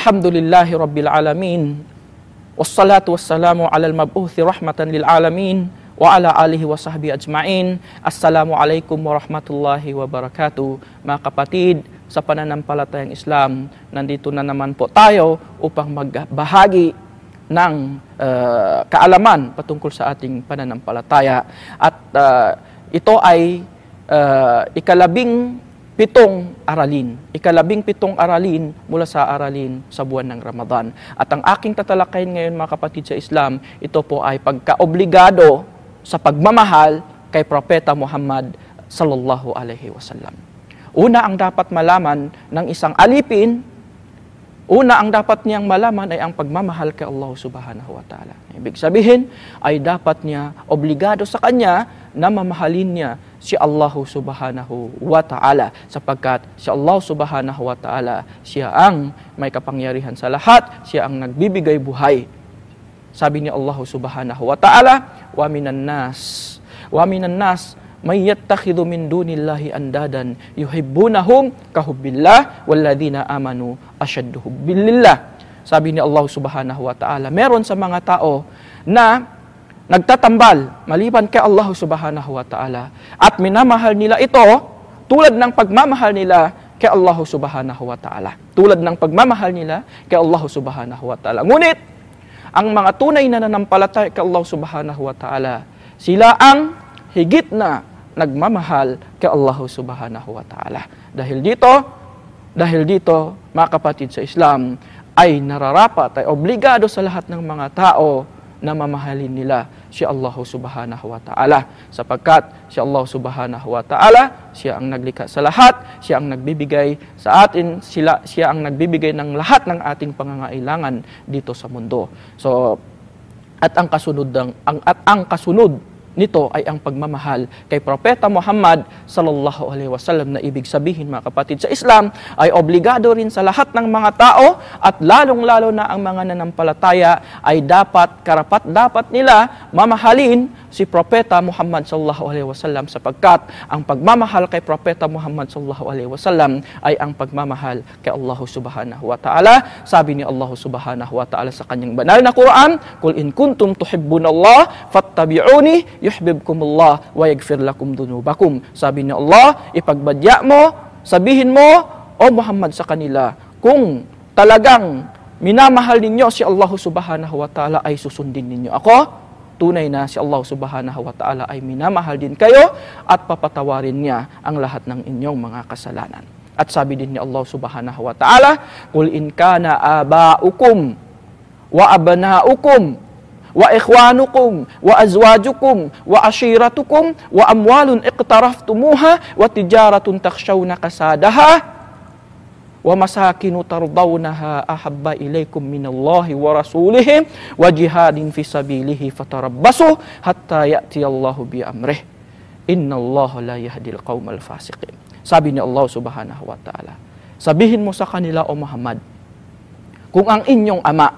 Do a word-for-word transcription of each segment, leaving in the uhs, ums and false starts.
Alhamdulillahi Rabbil Alamin. Wassalatu wassalamu ala al-mab'uthi rahmatan lil alamin wa ala alihi wa sahbihi ajma'in. Assalamualaikum warahmatullahi wabarakatuh. Mga kapatid, sa pananampalatayang Islam, nandito na naman po tayo upang magbahagi ng uh, kaalaman patungkol sa ating pananampalataya. At uh, ito ay uh, ikalabing pitong aralin. Ikalabing pitong aralin mula sa aralin sa buwan ng Ramadan. At ang aking tatalakayin ngayon, mga kapatid sa Islam, ito po ay pagkaobligado sa pagmamahal kay Propeta Muhammad sallallahu alaihi wasallam. Una ang dapat malaman ng isang alipin, una ang dapat niyang malaman ay ang pagmamahal kay Allah subhanahu wa ta'ala. Ibig sabihin ay dapat niya obligado sa kanya na mamahalin niya si Allah subhanahu wa ta'ala, sapagkat si Allah subhanahu wa ta'ala, siya ang may kapangyarihan sa lahat, siya ang nagbibigay buhay. Sabi ni Allah subhanahu wa ta'ala, wa minan nas, wa minan nas, may yattakhidhu min dunillahi andadan yuhibbunahum kahubbillah walladhina amanu ashaddu hubbillah. Sabi ni Allah subhanahu wa ta'ala, meron sa mga tao na nagtatambal maliban kay Allah subhanahu wa ta'ala at minamahal nila ito tulad ng pagmamahal nila kay Allah subhanahu wa ta'ala. Tulad ng pagmamahal nila kay Allah subhanahu wa ta'ala. Ngunit, ang mga tunay na nanampalataya kay Allah subhanahu wa ta'ala, sila ang higit na nagmamahal kay Allah subhanahu wa ta'ala. Dahil dito, dahil dito, mga kapatid sa Islam, ay nararapat, ay obligado sa lahat ng mga tao na mamahalin nila si Allah subhanahu wa ta'ala, sapagkat si Allah subhanahu wa ta'ala, siya ang naglikha sa lahat, siya ang nagbibigay sa atin, sila, siya ang nagbibigay ng lahat ng ating pangangailangan dito sa mundo. So, at ang kasunod ng, ang, at ang kasunod nito ay ang pagmamahal kay Propeta Muhammad sallallahu alaihi wasallam, na ibig sabihin, mga kapatid sa Islam, ay obligado rin sa lahat ng mga tao, at lalong-lalo na ang mga nanampalataya ay dapat, karapat dapat nila mamahalin si Propeta Muhammad sallallahu alaihi wasallam, sapagkat ang pagmamahal kay Propeta Muhammad sallallahu alaihi wasallam ay ang pagmamahal kay Allah subhanahu wa ta'ala. Sabi ni Allah subhanahu wa ta'ala sa kanyang banal na Quran, "Qul in kuntum tuhibbunallah fattabi'uni yuhibbukumullah wa yaghfir lakum dhunubakum." Sabi ni Allah, ipagbadya mo, sabihin mo, o Muhammad, sa kanila, kung talagang minamahal ninyo si Allah subhanahu wa ta'ala, ay susundin ninyo ako. Tunay na si Allah subhanahu wa ta'ala ay minamahal din kayo, at papatawarin niya ang lahat ng inyong mga kasalanan. At sabi din ni Allah subhanahu wa ta'ala, "Qul in kana aba'ukum wa abna'ukum wa ikhwanukum wa azwajukum wa ashiratukum wa amwalun iqtaraftumuha wa tijaratun takshawna kasadaha wa masakinu tardawnaha ahabba ilaykum minallahi wa rasulihi wa jihadin fi sabilihi fatarabbasu hatta ya'tiyallahu bi amrih innallaha la yahdil qaumal fasiqin." Sabi ni Allah subhanahu wa ta'ala, sabihin mo sa kanila, o Muhammad, kung ang inyong ama,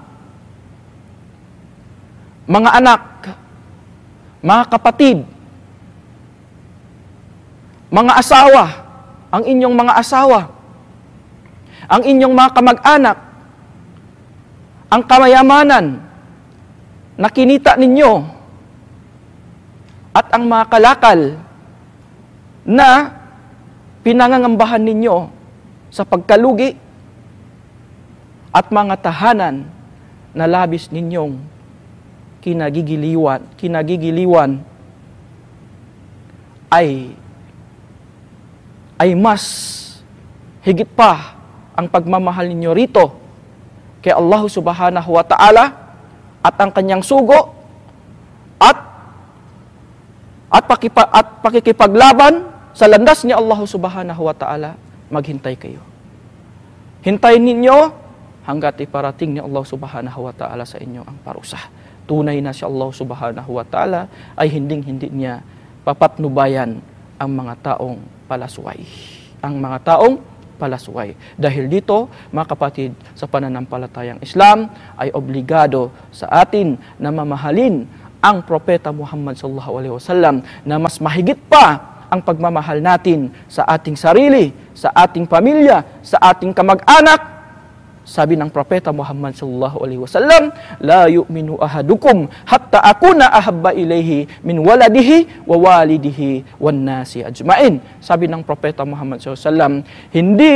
mga anak, mga kapatid, mga asawa, ang inyong mga asawa, ang inyong mga kamag-anak, ang kamayamanan na kinita ninyo, at ang mga kalakal na pinangangambahan ninyo sa pagkalugi, at mga tahanan na labis ninyong kinagigiliwan, kinagigiliwan ay ay mas higit pa ang pagmamahal ninyo rito kay Allah subhanahu wa ta'ala at ang kanyang sugo, at at, pakipa, at pakikipaglaban sa landas ni Allah subhanahu wa ta'ala, maghintay kayo. Hintayin ninyo hanggat iparating ni Allah subhanahu wa ta'ala sa inyo ang parusa. Tunay na si Allah subhanahu wa ta'ala ay hinding-hindi niya papatnubayan ang mga taong palasway. Ang mga taong palasway. Dahil dito, mga kapatid, sa pananampalatayang Islam ay obligado sa atin na mamahalin ang Propeta Muhammad sallallahu alaihi wasallam na mas mahigit pa ang pagmamahal natin sa ating sarili, sa ating pamilya, sa ating kamag-anak, Sabi ng Propeta Muhammad sallallahu alaihi wasallam, la yu'minu ahadukum hatta akuna ahabba ilayhi min waladihi wa walidihi wan nasi ajmain. Sabi ng Propeta Muhammad sallallahu alaihi wasallam, hindi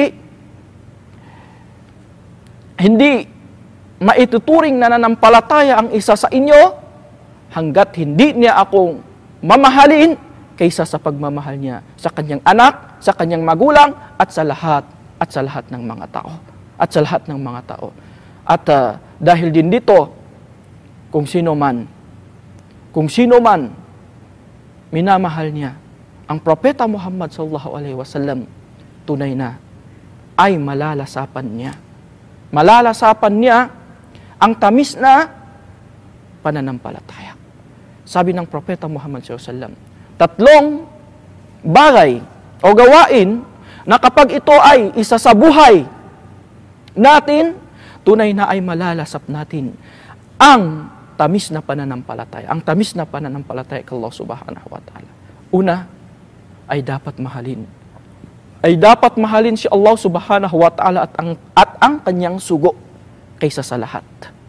hindi maituturing na nanampalataya ang isa sa inyo hanggat hindi niya akong mamahalin kaysa sa pagmamahal niya sa kanyang anak, sa kanyang magulang, at sa lahat, at sa lahat ng mga tao. At sa lahat ng mga tao. At uh, dahil din dito, kung sino man, kung sino man minamahal niya ang Propeta Muhammad sallallahu alaihi wasallam, tunay na ay malalasapan niya. Malalasapan niya ang tamis na pananampalataya. Sabi ng Propeta Muhammad sallallahu alaihi wasallam, tatlong bagay o gawain na kapag ito ay isa sa buhay natin, tunay na ay malalasap natin ang tamis na pananampalataya. Ang tamis na pananampalataya kay Allah subhanahu wa ta'ala. Una, ay dapat mahalin. Ay dapat mahalin si Allah subhanahu wa ta'ala at ang, at ang kanyang sugo kaysa sa lahat.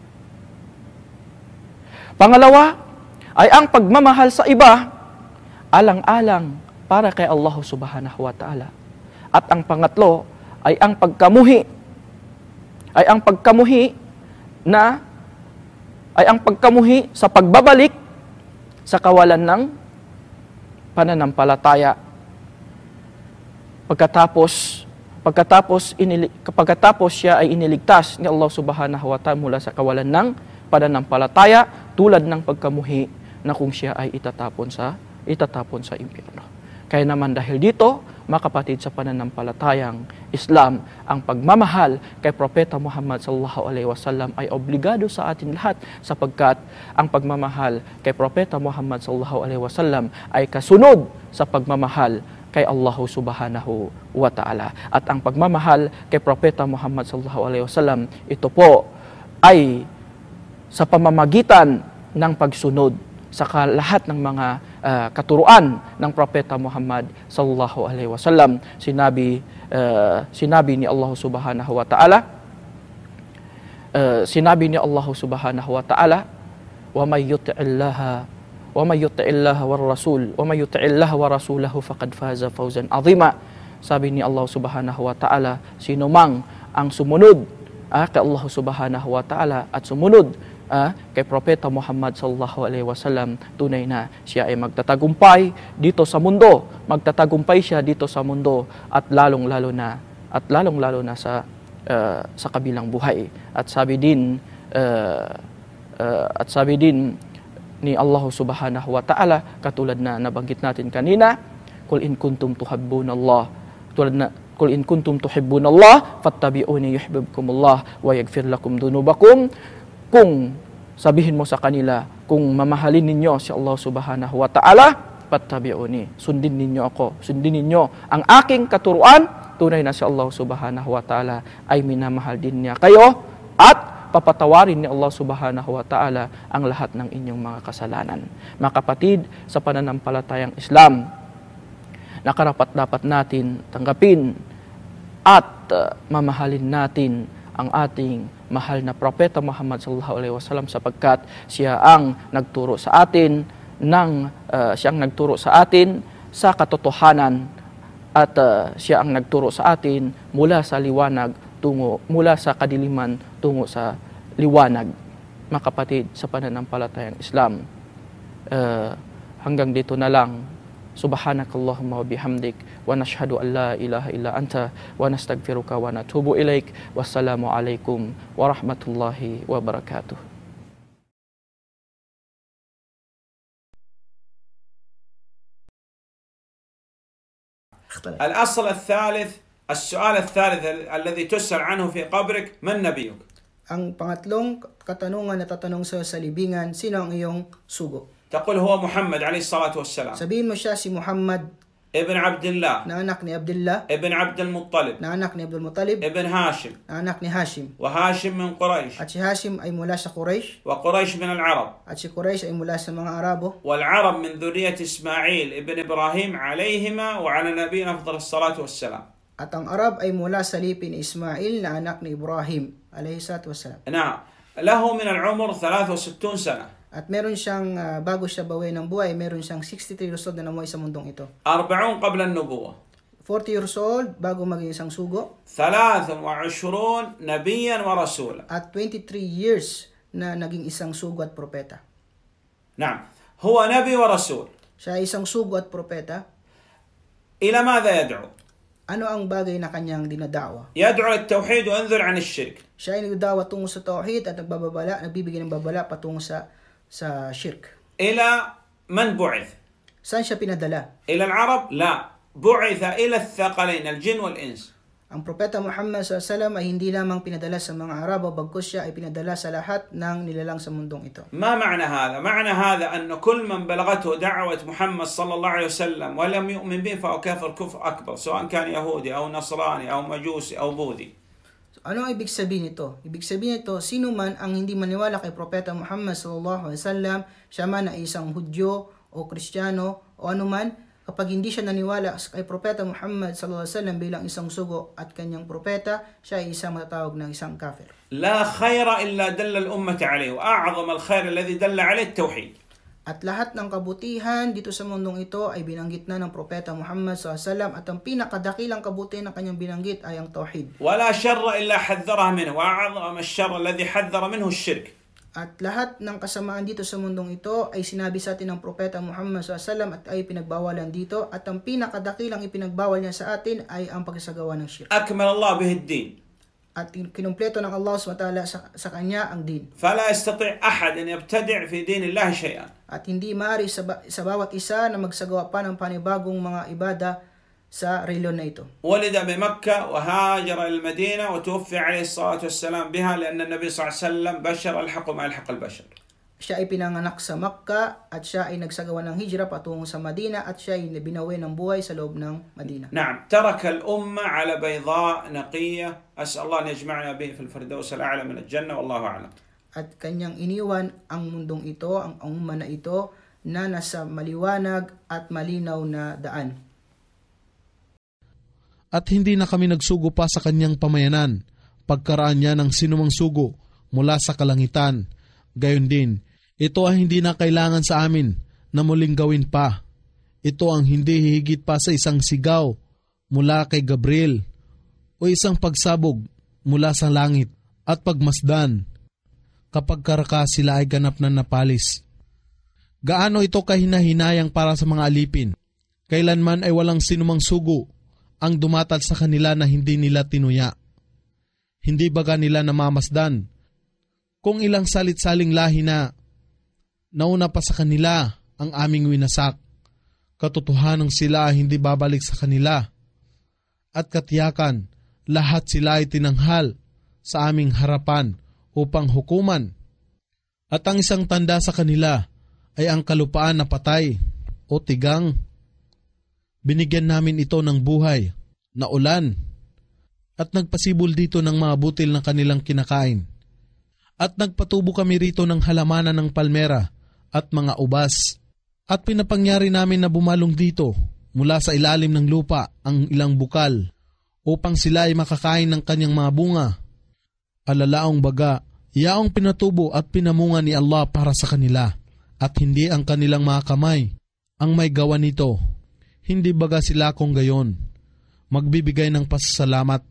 Pangalawa, ay ang pagmamahal sa iba, alang-alang para kay Allah subhanahu wa ta'ala. At ang pangatlo, ay ang pagkamuhi ay ang pagkamuhi na ay ang pagkamuhi sa pagbabalik sa kawalan ng pananampalataya. Pagkatapos pagkatapos inili, pagkatapos siya ay iniligtas ni Allah subhanahu wa ta'ala mula sa kawalan ng pananampalataya, tulad ng pagkamuhi na kung siya ay itatapon sa itatapon sa impyerno. Kaya naman dahil dito, mga kapatid, sa pananampalatayang Islam, ang pagmamahal kay Propeta Muhammad sallallahu alaihi wasallam ay obligado sa atin lahat, sapagkat ang pagmamahal kay Propeta Muhammad sallallahu alaihi wasallam ay kasunod sa pagmamahal kay Allah subhanahu wa ta'ala. At ang pagmamahal kay Propeta Muhammad sallallahu alaihi wasallam, ito po ay sa pamamagitan ng pagsunod sa lahat ng mga uh, katuruan ng Propeta Muhammad sallallahu alaihi wasallam. Sinabi uh, sinabi ni Allah subhanahu wa ta'ala uh, sinabi ni Allah subhanahu wa ta'ala, wa may yuti'illaha wa may yuti'illaha war rasul wa may yuti'illaha wa rasulahu faqad faza fawzan azima. Sabi ni Allah subhanahu wa ta'ala, sino mang ang sumunod ah, kay Allah subhanahu wa ta'ala at sumunod Ah, kay Propeta Muhammad sallallahu alaihi wasallam, tunay na siya ay magtatagumpay dito sa mundo. Magtatagumpay siya dito sa mundo at lalong-lalo na at lalong-lalo na sa uh, sa kabilang buhay. At sabi din uh, uh, at sabi din ni Allah subhanahu wa ta'ala, katulad na nabanggit natin kanina, kul in kuntum tuhibbunallah, tulad na kul in kuntum tuhibbunallah fattabi'uni yuhibbukumullah wa yaghfir lakum dunubakum. Kung sabihin mo sa kanila, kung mamahalin ninyo si Allah subhanahu wa ta'ala, fattabi'uni, sundin ninyo ako, sundin ninyo ang aking katuruan, tunay na si Allah subhanahu wa ta'ala ay minamahal din niya kayo, at papatawarin ni Allah subhanahu wa ta'ala ang lahat ng inyong mga kasalanan. Mga kapatid, sa pananampalatayang Islam, nakarapat dapat natin tanggapin at uh, mamahalin natin ang ating mahal na Propeta Muhammad sallallahu alaihi wasallam, sapagkat siya ang nagturo sa atin ng uh, siya ang nagturo sa atin sa katotohanan, at uh, siya ang nagturo sa atin mula sa liwanag tungo mula sa kadiliman tungo sa liwanag. Mga kapatid, sa pananampalatayang Islam, uh, hanggang dito na lang. Subhanakallahumma wa bihamdik, wa nashhadu an la ilaha illa anta, wa nastaghfiruka wa natubu ilaik. Wassalamu alaikum warahmatullahi wabarakatuh. الأصل الثالث السؤال الثالث الذي تسأل عنه في قبرك: من نبيك؟ Ang pangatlong katanungan na tatanong sa sa libingan, sino ang iyong sugo? تقول هو محمد عليه الصلاة والسلام. Sabihin mo siya si Muhammad, ابن عبد الله، na anak ni Abdullah, ابن عبد المطلب، na anak ni Abdul Muttalib, ابن هاشم، na anak ni Hashim. وهاشم من قريش، At si Hashim ay mula sa Quraysh, وقريش من العرب، at si Quraysh ay mula sa mga Arabo, والعرب من ذرية إسماعيل ابن إبراهيم عليهما وعلى نبينا أفضل الصلاة والسلام. At ang Arab ay mula sa lipi ni Ismail na anak ni Ibrahim alayhi salatu wassalam. نعم له من العمر ثلاث وستون سنة. At meron siyang uh, bago siya bawi ng buhay, meron siyang sixty-three years old na namuhay sa mundong ito. أربعون قبل النبوة. forty years old bago maging isang sugo. ثلاث وعشرون نبيا ورسولا. At twenty-three years na naging isang sugo at propeta. نعم هو نبي ورسول. Siya ay isang sugo at propeta. إلى ماذا يدعو؟ Ano ang bagay na kanyang dinadawa? يدعو للتوحيد وينذر عن الشرك. Siya ay nagdadawa tungo sa tauhid at nagbababala, nagbibigay ng babala patungo sa sa shirk. إلى من بعث؟ Saan siya pinadala? إلى العرب؟ لا، بعث إلى الثقلين الجن والإنس. Ang propeta Muhammad sallallahu alaihi wasallam ay hindi lamang pinadala sa mga Arabo, bagkus siya ay pinadala sa lahat ng nilalang sa mundong ito. ما معنى هذا؟ معنى هذا أن كل من بلغته دعوة محمد صلى الله عليه وسلم ولم يؤمن به فهو كافر كفر أكبر، سواء كان يهودي أو نصراني أو مجوسي أو بوذي. So, ano ang ibig sabihin nito? Ibig sabihin nito, sino man ang hindi maniwala kay propeta Muhammad sallallahu alaihi wasallam, siya man ay isang Hudyo o Kristiyano o anuman, kapag hindi siya naniwala kay propeta Muhammad sallallahu alaihi wasallam bilang isang sugo at kanyang propeta, siya ay isang matatawag ng isang kafir. لا خير إلا دل الأمة عليه، وأعظم الخير الذي دل عليه التوحيد. At lahat ng kabutihan dito sa mundong ito ay binanggit na ng propeta Muhammad sallallahu alaihi wasallam, at ang pinakadakilang kabutihan ng kanyang binanggit ay ang tauhid. ولا شر إلا حذرها منه، وأعظم الشر الذي حذر منه الشرك. At lahat ng kasamaan dito sa mundong ito ay sinabi sa atin ng propeta Muhammad sallallahu alaihi wasallam at ay pinagbawalan dito, at ang pinakadakilang ipinagbawal niya sa atin ay ang pagsasagawa ng shirk. أكمل الله به الدين. At kinumpleto ng Allah subhanahu wa ta'ala sa, sa kanya ang din. فلا يستطيع أحد أن يبتدع في دين الله شيئا. At hindi maaari sa, sa bawat isa na magsagawa pa ng panibagong mga ibada sa reliyon na ito. ولد بمكة وهاجر إلى المدينة وتوفي عليه الصلاة والسلام بها، لأن النبي صلى الله عليه وسلم بشر الحق ما يلحق البشر. Siya ay pinanganak sa Makkah at siya ay nagsagawa ng hijra patungo sa Madina at siya ay binawi ng buhay sa loob ng Madina. نعم ترك الأمة على بيضاء نقية، أسأل الله أن يجمعنا به في الفردوس الأعلى من الجنة، والله أعلم. At kanyang iniwan ang mundong ito, ang umma na ito, na nasa maliwanag at malinaw na daan. At hindi na kami nagsugo pa sa kanyang pamayanan, pagkaraan niya ng sinumang sugo mula sa kalangitan. Gayon din, ito ay hindi na kailangan sa amin na muling gawin pa. Ito ang hindi hihigit pa sa isang sigaw mula kay Gabriel o isang pagsabog mula sa langit at pagmasdan kapag karaka sila ay ganap na napalis. Gaano ito kahinahinayang para sa mga alipin? Kailanman ay walang sinumang sugo ang dumatal sa kanila na hindi nila tinuya. Hindi baga nila namamasdan kung ilang salit-saling lahi na nauna pa sa kanila ang aming winasak. Katotohanang sila ay hindi babalik sa kanila. At katiyakan, lahat sila ay tinanghal sa aming harapan upang hukuman. At ang isang tanda sa kanila ay ang kalupaan na patay o tigang. Binigyan namin ito ng buhay na ulan at nagpasibol dito ng mga butil ng kanilang kinakain. At nagpatubo kami rito ng halamanan ng palmera at mga ubas. At pinapangyari namin na bumalong dito mula sa ilalim ng lupa ang ilang bukal upang sila ay makakain ng kanyang mga bunga. Alalaong baga, yaong pinatubo at pinamunga ni Allah para sa kanila, at hindi ang kanilang mga kamay ang may gawa nito. Hindi baga sila kung gayon magbibigay ng pasasalamat.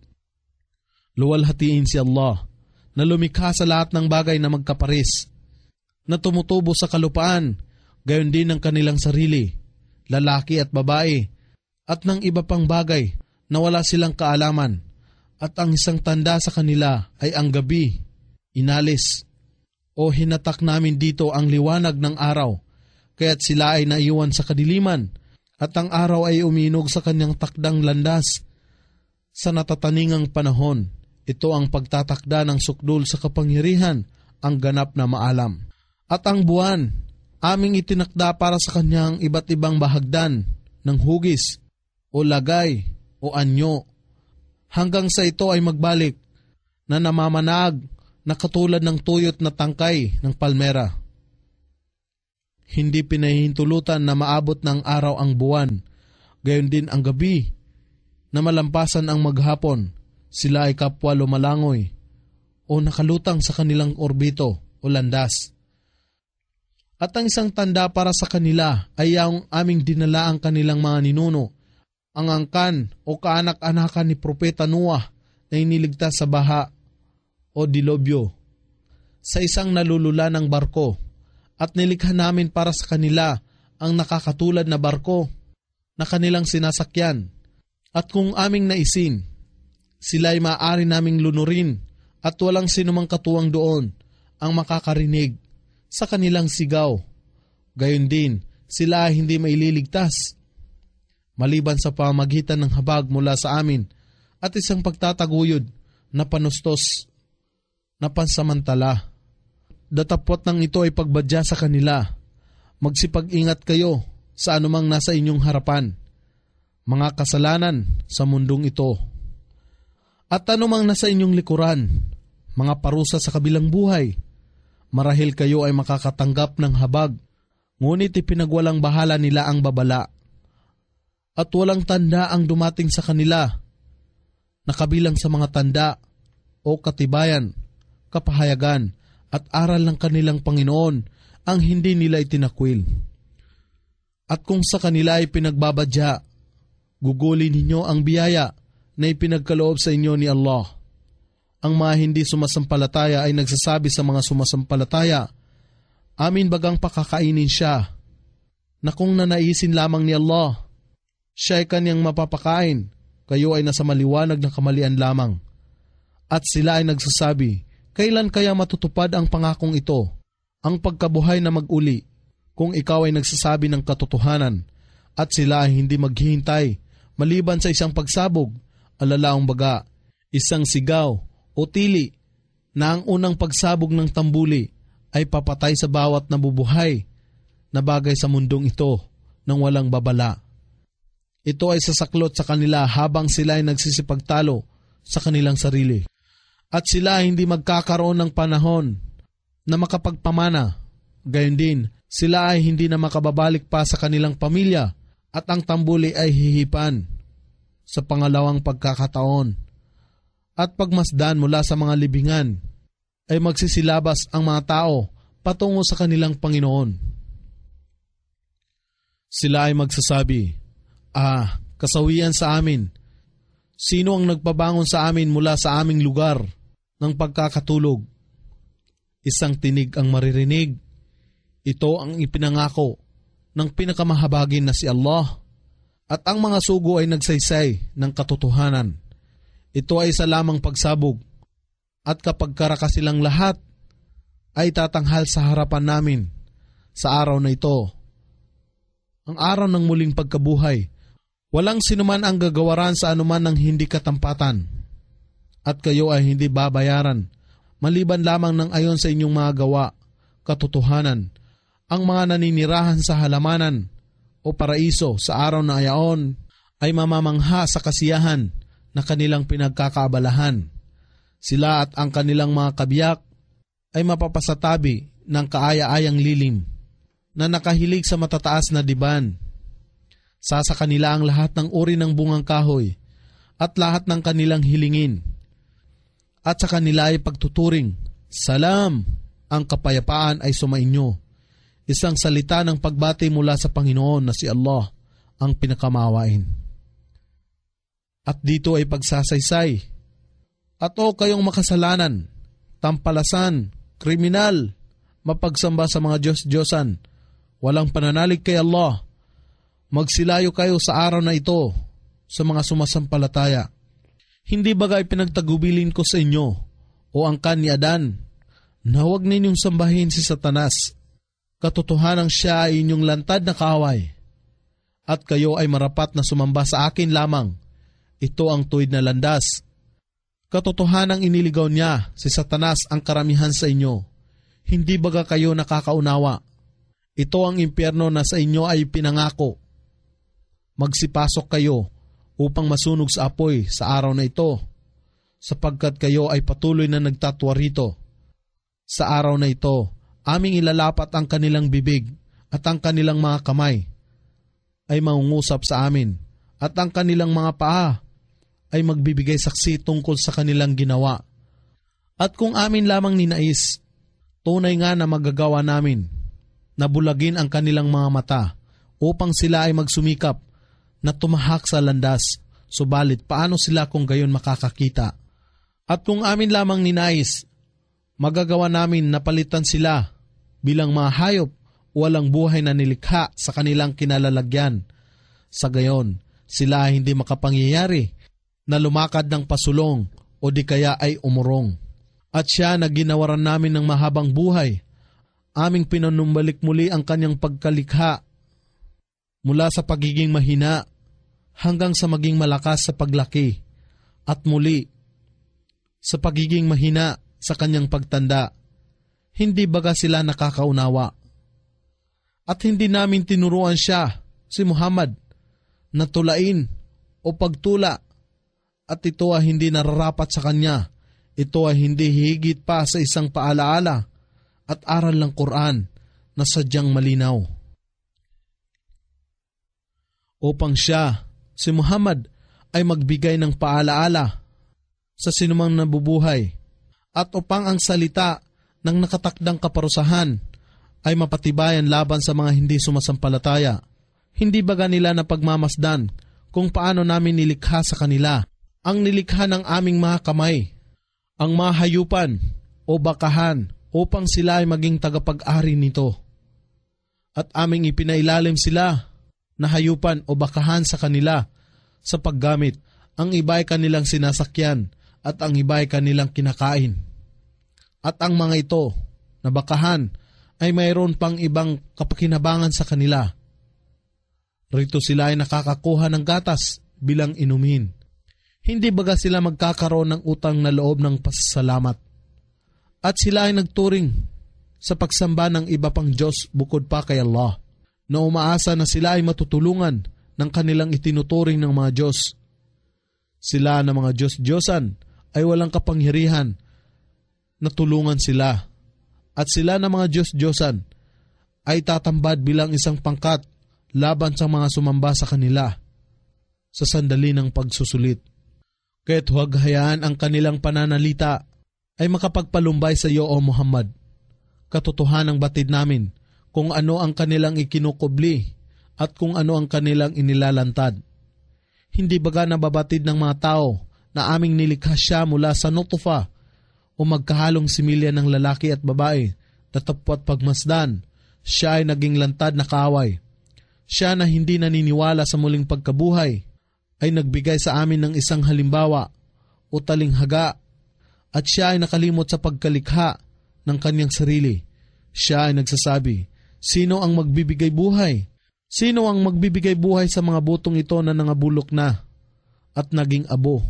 Luwalhatiin si Allah na lumikha sa lahat ng bagay na magkaparis, na tumutubo sa kalupaan, gayon din ng kanilang sarili, lalaki at babae, at ng iba pang bagay na wala silang kaalaman, at ang isang tanda sa kanila ay ang gabi, inalis, o hinatak namin dito ang liwanag ng araw, kaya't sila ay naiwan sa kadiliman, at ang araw ay uminog sa kanyang takdang landas sa natataningang panahon. Ito ang pagtatakda ng sukdul sa kapangyarihan, ang ganap na maalam. At ang buwan, aming itinakda para sa kanyang iba't ibang bahagdan ng hugis o lagay o anyo, hanggang sa ito ay magbalik na namamanag na katulad ng tuyot na tangkay ng palmera. Hindi pinahihintulutan na maabot ng araw ang buwan, gayon din ang gabi na malampasan ang maghapon, sila ay kapwa lumalangoy o nakalutang sa kanilang orbito o landas. At ang isang tanda para sa kanila ay ang aming dinala ang kanilang mga ninuno, ang angkan o kaanak-anakan ni Propeta Noah na iniligtas sa baha o dilobyo sa isang nalulula ng barko, at nilikha namin para sa kanila ang nakakatulad na barko na kanilang sinasakyan. At kung aming naisin, sila ay maaari naming lunurin at walang sinumang katuwang doon ang makakarinig sa kanilang sigaw. Gayon din, sila ay hindi maililigtas maliban sa pamamagitan ng habag mula sa amin at isang pagtataguyod na panustos na pansamantala. Datapot ng ito ay pagbadya sa kanila. Magsipag-ingat kayo sa anumang nasa inyong harapan, mga kasalanan sa mundong ito. At anumang nasa inyong likuran, mga parusa sa kabilang buhay. Marahil kayo ay makakatanggap ng habag, ngunit ipinagwalang bahala nila ang babala. At walang tanda ang dumating sa kanila, nakabilang sa mga tanda o katibayan, kapahayagan at aral ng kanilang Panginoon ang hindi nila itinakwil. At kung sa kanila ay pinagbabadya, gugulin ninyo ang biyaya na ipinagkaloob sa inyo ni Allah. Ang mga hindi sumasampalataya ay nagsasabi sa mga sumasampalataya, amin bagang pakakainin siya, na kung nanaisin lamang ni Allah, siya ay kanyang mapapakain, kayo ay nasa maliwanag na kamalian lamang. At sila ay nagsasabi, kailan kaya matutupad ang pangakong ito, ang pagkabuhay na mag-uli, kung ikaw ay nagsasabi ng katotohanan, at sila ay hindi maghihintay, maliban sa isang pagsabog, alalaong baga, isang sigaw o tili, na ang unang pagsabog ng tambuli ay papatay sa bawat nabubuhay na bagay sa mundong ito nang walang babala. Ito ay sasaklot sa kanila habang sila ay nagsisipagtalo sa kanilang sarili. At sila ay hindi magkakaroon ng panahon na makapagpamana. Gayon din, sila ay hindi na makababalik pa sa kanilang pamilya at ang tambuli ay hihipan sa pangalawang pagkakataon. At pagmasdan mula sa mga libingan ay magsisilabas ang mga tao patungo sa kanilang Panginoon. Sila ay magsasabi, ah, kasawian sa amin. Sino ang nagpabangon sa amin mula sa aming lugar ng pagkakatulog? Isang tinig ang maririnig. Ito ang ipinangako ng pinakamahabagin na si Allah. At ang mga sugo ay nagsaysay ng katotohanan. Ito ay isa lamang pagsabog. At kapag karaka silang lahat, ay tatanghal sa harapan namin sa araw na ito. Ang araw ng muling pagkabuhay. Walang sinuman ang gagawaran sa anuman ng hindi katampatan, at kayo ay hindi babayaran, maliban lamang ng ayon sa inyong mga gawa, katotohanan, ang mga naninirahan sa halamanan o paraiso sa araw na ayaon ay mamamangha sa kasiyahan na kanilang pinagkakaabalahan. Sila at ang kanilang mga kabiyak ay mapapasatabi ng kaaya-ayang lilim na nakahilig sa matataas na diban. Sasa kanila ang lahat ng uri ng bungang kahoy at lahat ng kanilang hilingin. At sa kanila ay pagtuturing, salam, ang kapayapaan ay sumainyo. Isang salita ng pagbati mula sa Panginoon na si Allah ang pinakamawain. At dito ay pagsasaysay. At o kayong makasalanan, tampalasan, kriminal, mapagsamba sa mga Diyos-Diyosan, walang pananalig kay Allah, magsilayo kayo sa araw na ito sa mga sumasampalataya. Hindi bagay pinagtagubilin ko sa inyo o angkan ni Adan na huwag ninyong sambahin si Satanas. Katotohanang siya ay inyong lantad na kaaway. At kayo ay marapat na sumamba sa akin lamang. Ito ang tuwid na landas. Katotohanang iniligaw niya si Satanas ang karamihan sa inyo. Hindi baga kayo nakakaunawa. Ito ang impyerno na sa inyo ay pinangako. Magsipasok kayo upang masunog sa apoy sa araw na ito, sapagkat kayo ay patuloy na nagtatwa rito. Sa araw na ito, aming ilalapat ang kanilang bibig at ang kanilang mga kamay ay mangungusap sa amin, at ang kanilang mga paa ay magbibigay saksi tungkol sa kanilang ginawa. At kung amin lamang ninais, tunay nga na magagawa namin na bulagin ang kanilang mga mata upang sila ay magsumikap na tumahak sa landas, subalit paano sila kung gayon makakakita? At kung amin lamang ninais, magagawa namin na palitan sila bilang mga hayop walang buhay na nilikha sa kanilang kinalalagyan. Sa gayon, sila ay hindi makapangyayari na lumakad ng pasulong o di kaya ay umurong. At siya na ginawaran namin ng mahabang buhay, aming pinanumbalik muli ang kanyang pagkalikha mula sa pagiging mahina hanggang sa maging malakas sa paglaki at muli sa pagiging mahina sa kanyang pagtanda. Hindi baga sila nakakaunawa? At hindi namin tinuruan siya, si Muhammad, na tulain o pagtula, at ito ay hindi nararapat sa kanya. Ito ay hindi higit pa sa isang paalaala at aral ng Quran na sadyang malinaw. Upang siya, si Muhammad, ay magbigay ng paalaala sa sinumang nabubuhay at upang ang salita ng nakatakdang kaparusahan ay mapatibayan laban sa mga hindi sumasampalataya. Hindi baga nila na pagmamasdan kung paano namin nilikha sa kanila ang nilikha ng aming mga kamay, ang mga hayupan o bakahan upang sila ay maging tagapag-ari nito. At aming ipinailalim sila na hayupan o bakahan sa kanila sa paggamit. Ang iba ay kanilang sinasakyan at ang iba ay kanilang kinakain. At ang mga ito na bakahan ay mayroon pang ibang kapakinabangan sa kanila. Rito sila ay nakakakuha ng gatas bilang inumin. Hindi baga sila magkakaroon ng utang na loob ng pasasalamat. At sila ay nagturing sa pagsamba ng iba pang Diyos bukod pa kay Allah, na umaasa na sila ay matutulungan ng kanilang itinuturing ng mga Diyos. Sila na mga Diyos-Diyosan ay walang kapangyarihan na tulungan sila. At sila na mga Diyos-Diyosan ay tatambad bilang isang pangkat laban sa mga sumamba sa kanila sa sandali ng pagsusulit. Kaya't huwag hayaan ang kanilang pananalita ay makapagpalumbay sa iyo, O Muhammad. Katotohanang batid namin kung ano ang kanilang ikinukubli at kung ano ang kanilang inilalantad. Hindi baga nababatid ng mga tao na aming nilikha siya mula sa nutfa o magkahalong similya ng lalaki at babae, tatapwat pagmasdan, siya ay naging lantad na kaaway. Siya na hindi naniniwala sa muling pagkabuhay ay nagbigay sa amin ng isang halimbawa o talinghaga, at siya ay nakalimot sa pagkalikha ng kanyang sarili. Siya ay nagsasabi, sino ang magbibigay buhay? Sino ang magbibigay buhay sa mga butong ito na nangabulok na at naging abo?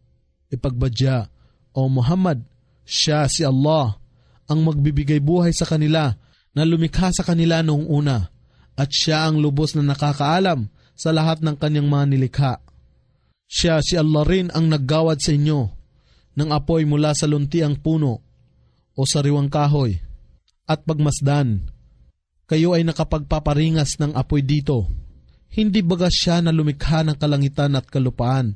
Ipagbadya, O Muhammad, siya si Allah ang magbibigay buhay sa kanila na lumikha sa kanila noong una, at siya ang lubos na nakakaalam sa lahat ng kanyang mga nilikha. Siya si Allah rin ang naggawad sa inyo ng apoy mula sa luntiang puno o sariwang kahoy, at pagmasdan, kayo ay nakapagpaparingas ng apoy dito. Hindi baga siya na lumikha ng kalangitan at kalupaan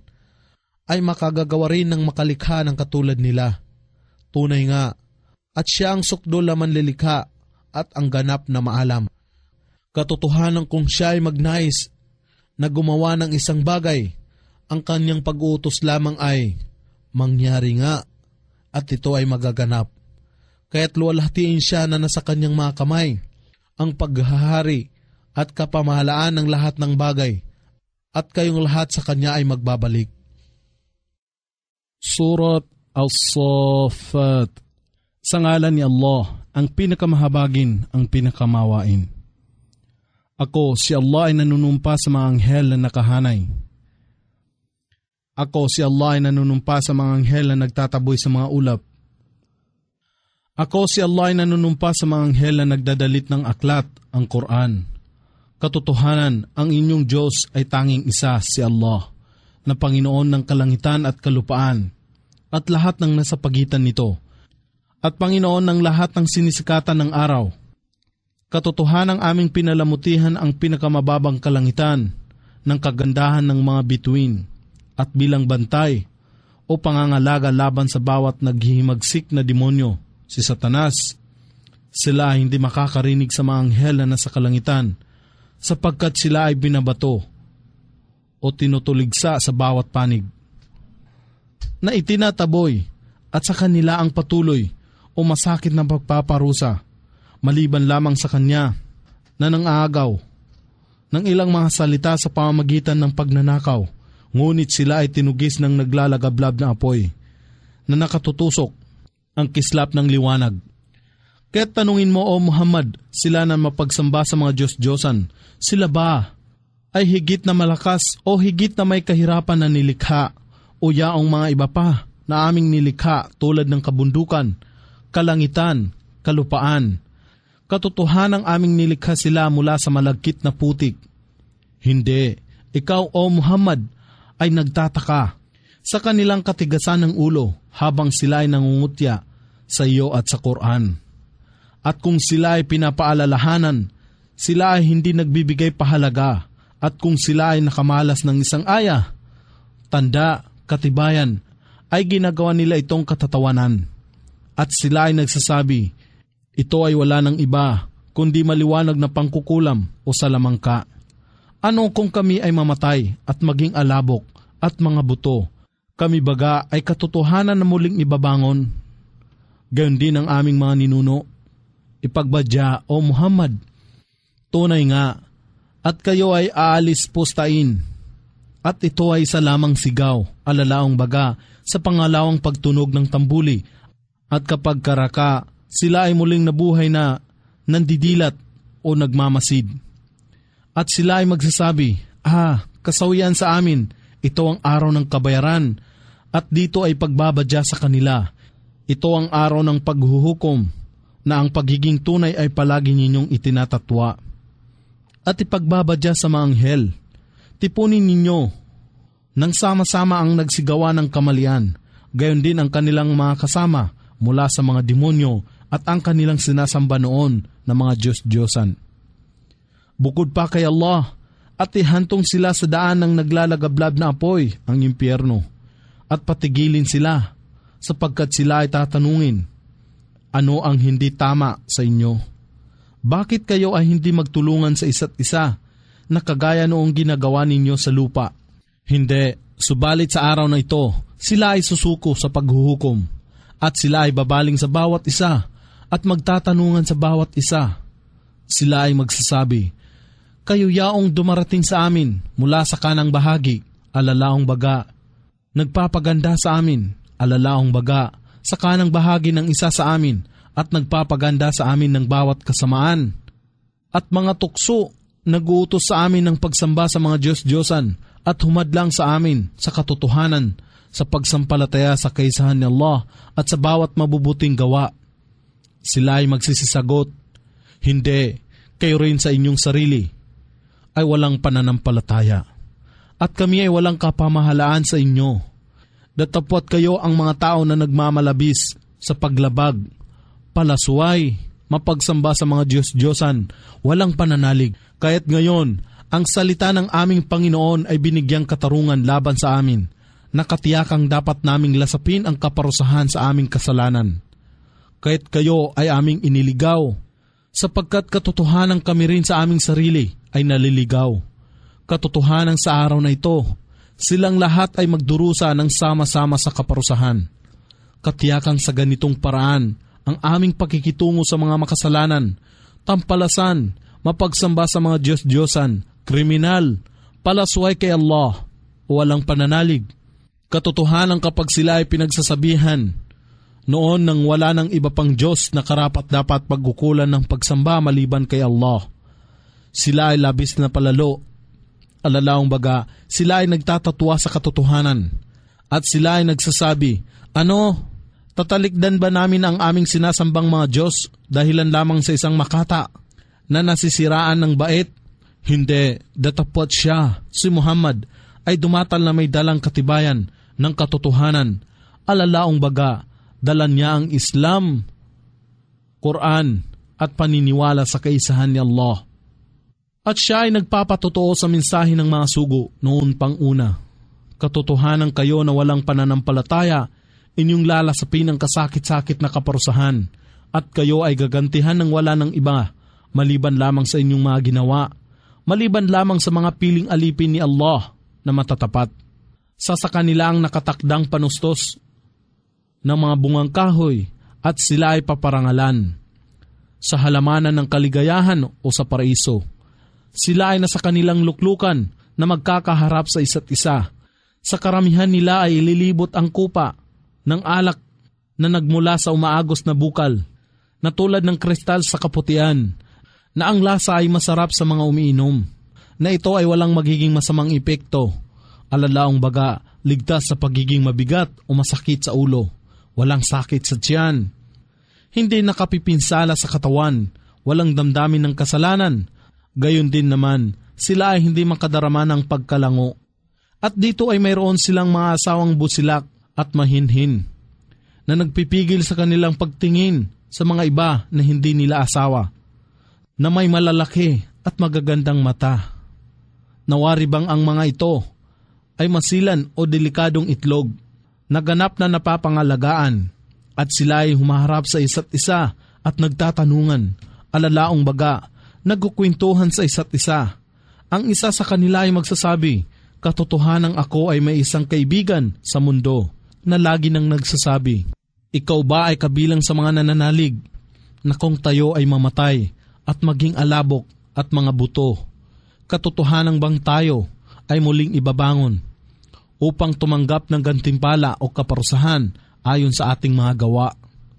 ay makagagawa rin ng makalikha ng katulad nila? Tunay nga, at siya ang sukdol na manlilikha at ang ganap na maalam. Katotohanan kung siya ay magnais na gumawa ng isang bagay, ang kanyang pag-uutos lamang ay mangyari nga at ito ay magaganap. Kaya't luwalhatiin siya na nasa kanyang mga kamay ang paghahari at kapamahalaan ng lahat ng bagay, at kayong lahat sa kanya ay magbabalik. Surat Al-Saffat. Sa ngalan ni Allah, ang pinakamahabagin, ang pinakamawain. Ako, si Allah ay nanunumpa sa mga anghel na nakahanay. Ako, si Allah ay nanunumpa sa mga anghel na nagtataboy sa mga ulap. Ako, si Allah ay nanunumpa sa mga anghel na nagdadalit ng aklat, ang Quran. Katotohanan, ang inyong Diyos ay tanging isa, si Allah, na Panginoon ng kalangitan at kalupaan, at lahat ng nasa pagitan nito, at Panginoon ng lahat ng sinisikatan ng araw. Katotohanang aming pinalamutihan ang pinakamababang kalangitan ng kagandahan ng mga bituin, at bilang bantay o pangangalaga laban sa bawat naghihimagsik na demonyo, si Satanas. Sila ay hindi makakarinig sa mga anghel na nasa kalangitan sapagkat sila ay binabato o tinutuligsa sa bawat panig na itinataboy at sa kanila ang patuloy o masakit na pagpaparusa maliban lamang sa kanya na nang-aagaw ng ilang mga salita sa pamamagitan ng pagnanakaw, ngunit sila ay tinugis ng naglalagablab na apoy na nakatutusok ang kislap ng liwanag. Kaya't tanungin mo, O Muhammad, sila na mapagsamba sa mga Diyos-Diyosan, sila ba ay higit na malakas o higit na may kahirapan na nilikha o yaong mga iba pa na aming nilikha tulad ng kabundukan, kalangitan, kalupaan? Katotohanang aming nilikha sila mula sa malagkit na putik. Hindi, ikaw, O Muhammad, ay nagtataka sa kanilang katigasan ng ulo habang sila ay nangungutya sa iyo at sa Quran. At kung sila ay pinapaalalahanan, sila ay hindi nagbibigay pahalaga. At kung sila ay nakamalas ng isang aya, tanda, katibayan, ay ginagawa nila itong katatawanan. At sila ay nagsasabi, ito ay wala ng iba, kundi maliwanag na pangkukulam o salamangka. Ano kung kami ay mamatay at maging alabok at mga buto? Kami baga ay katotohanan na muling ibabangon? Gayon din ang aming mga ninuno. Ipagbadya, O Muhammad, tunay nga, at kayo ay aalis postain. At ito ay isa lamang sigaw, alalaong baga, sa pangalawang pagtunog ng tambuli. At kapag karaka, sila ay muling nabuhay na nandidilat o nagmamasid. At sila ay magsasabi, ah, kasawian sa amin, ito ang araw ng kabayaran, at dito ay pagbabadya sa kanila. Ito ang araw ng paghuhukom, na ang pagiging tunay ay palagi ninyong itinatatwa. At ipagbabadya sa mga anghel, tipunin ninyo, nang sama-sama ang nagsigawa ng kamalian, gayon din ang kanilang mga kasama mula sa mga demonyo at ang kanilang sinasamba noon na mga Diyos-Diyosan. Bukod pa kay Allah, at ihantong sila sa daan ng naglalagablab na apoy, ang impyerno, at patigilin sila, sapagkat sila ay tatanungin, ano ang hindi tama sa inyo? Bakit kayo ay hindi magtulungan sa isa't isa na kagaya noong ginagawa ninyo sa lupa? Hindi, subalit sa araw na ito, sila ay susuko sa paghuhukom at sila ay babaling sa bawat isa at magtatanungan sa bawat isa. Sila ay magsasabi, kayo yaong dumarating sa amin mula sa kanang bahagi, alalaong baga. Nagpapaganda sa amin, alalaong baga, sa kanang bahagi ng isa sa amin at nagpapaganda sa amin ng bawat kasamaan. At mga tukso, nag-uutos sa amin ng pagsamba sa mga Diyos-Diyosan at humadlang sa amin sa katotohanan sa pagsampalataya sa kaisahan ni Allah at sa bawat mabubuting gawa. Sila ay magsisisagot, hindi, kayo rin sa inyong sarili ay walang pananampalataya at kami ay walang kapamahalaan sa inyo. Datapwat kayo ang mga tao na nagmamalabis sa paglabag, palasuway, mapagsamba sa mga Diyos-Diyosan, walang pananalig. Kaya't ngayon, ang salita ng aming Panginoon ay binigyang katarungan laban sa amin, nakatiyakang dapat naming lasapin ang kaparusahan sa aming kasalanan. Kaya't kayo ay aming iniligaw, sapagkat katotohanan kami rin sa aming sarili ay naliligaw. Katotohanan sa araw na ito, silang lahat ay magdurusa ng sama-sama sa kaparusahan. Katiyakan sa ganitong paraan ang aming pakikitungo sa mga makasalanan, tampalasan, mapagsamba sa mga Diyos-Diyosan, kriminal, palasway kay Allah, walang pananalig. Katotohanan kapag sila ay pinagsasabihan, noon nang wala ng iba pang Diyos na karapat-dapat pagkukulan ng pagsamba maliban kay Allah. Sila ay labis na palalo. Alalaong baga, sila ay nagtatatwa sa katotohanan. At sila ay nagsasabi, ano, tatalikdan ba namin ang aming sinasambang mga Diyos dahilan lamang sa isang makata na nasisiraan ng bait? Hindi, datapwat siya, si Muhammad, ay dumatal na may dalang katibayan ng katotohanan. Alalaong baga, dala niya ang Islam, Quran, at paniniwala sa kaisahan ni Allah. At siya ay nagpapatotoo sa mensahe ng mga sugo noon pang una. Katotohanan kayo na walang pananampalataya, inyong lalasapin ang kasakit-sakit na kaparusahan, at kayo ay gagantihan ng wala ng iba, maliban lamang sa inyong mga ginawa, maliban lamang sa mga piling alipin ni Allah na matatapat. Sa sa kanila ang nakatakdang panustos ng mga bungang kahoy, at sila ay paparangalan sa halamanan ng kaligayahan o sa paraiso. Sila ay nasa kanilang luklukan na magkakaharap sa isa't isa. Sa karamihan nila ay ililibot ang kupa ng alak na nagmula sa umaagos na bukal, na tulad ng kristal sa kaputian, na ang lasa ay masarap sa mga umiinom, na ito ay walang magiging masamang epekto, alalaong baga, ligtas sa pagiging mabigat o masakit sa ulo, walang sakit sa tiyan, hindi nakapipinsala sa katawan, walang damdamin ng kasalanan. Gayon din naman, sila ay hindi makadarama ng pagkalango. At dito ay mayroon silang mga asawang busilak at mahinhin, na nagpipigil sa kanilang pagtingin sa mga iba na hindi nila asawa, na may malalaki at magagandang mata. Nawari bang ang mga ito ay masilan o delikadong itlog, naganap na napapangalagaan, at sila ay humaharap sa isa't isa at nagtatanungan, alalaong baga, nagkukwentuhan sa isa't isa. Ang isa sa kanila ay magsasabi, katotohanang ako ay may isang kaibigan sa mundo na lagi nang nagsasabi, ikaw ba ay kabilang sa mga nananalig na kung tayo ay mamatay at maging alabok at mga buto, katotohanang bang tayo ay muling ibabangon upang tumanggap ng gantimpala o kaparusahan ayon sa ating mga gawa?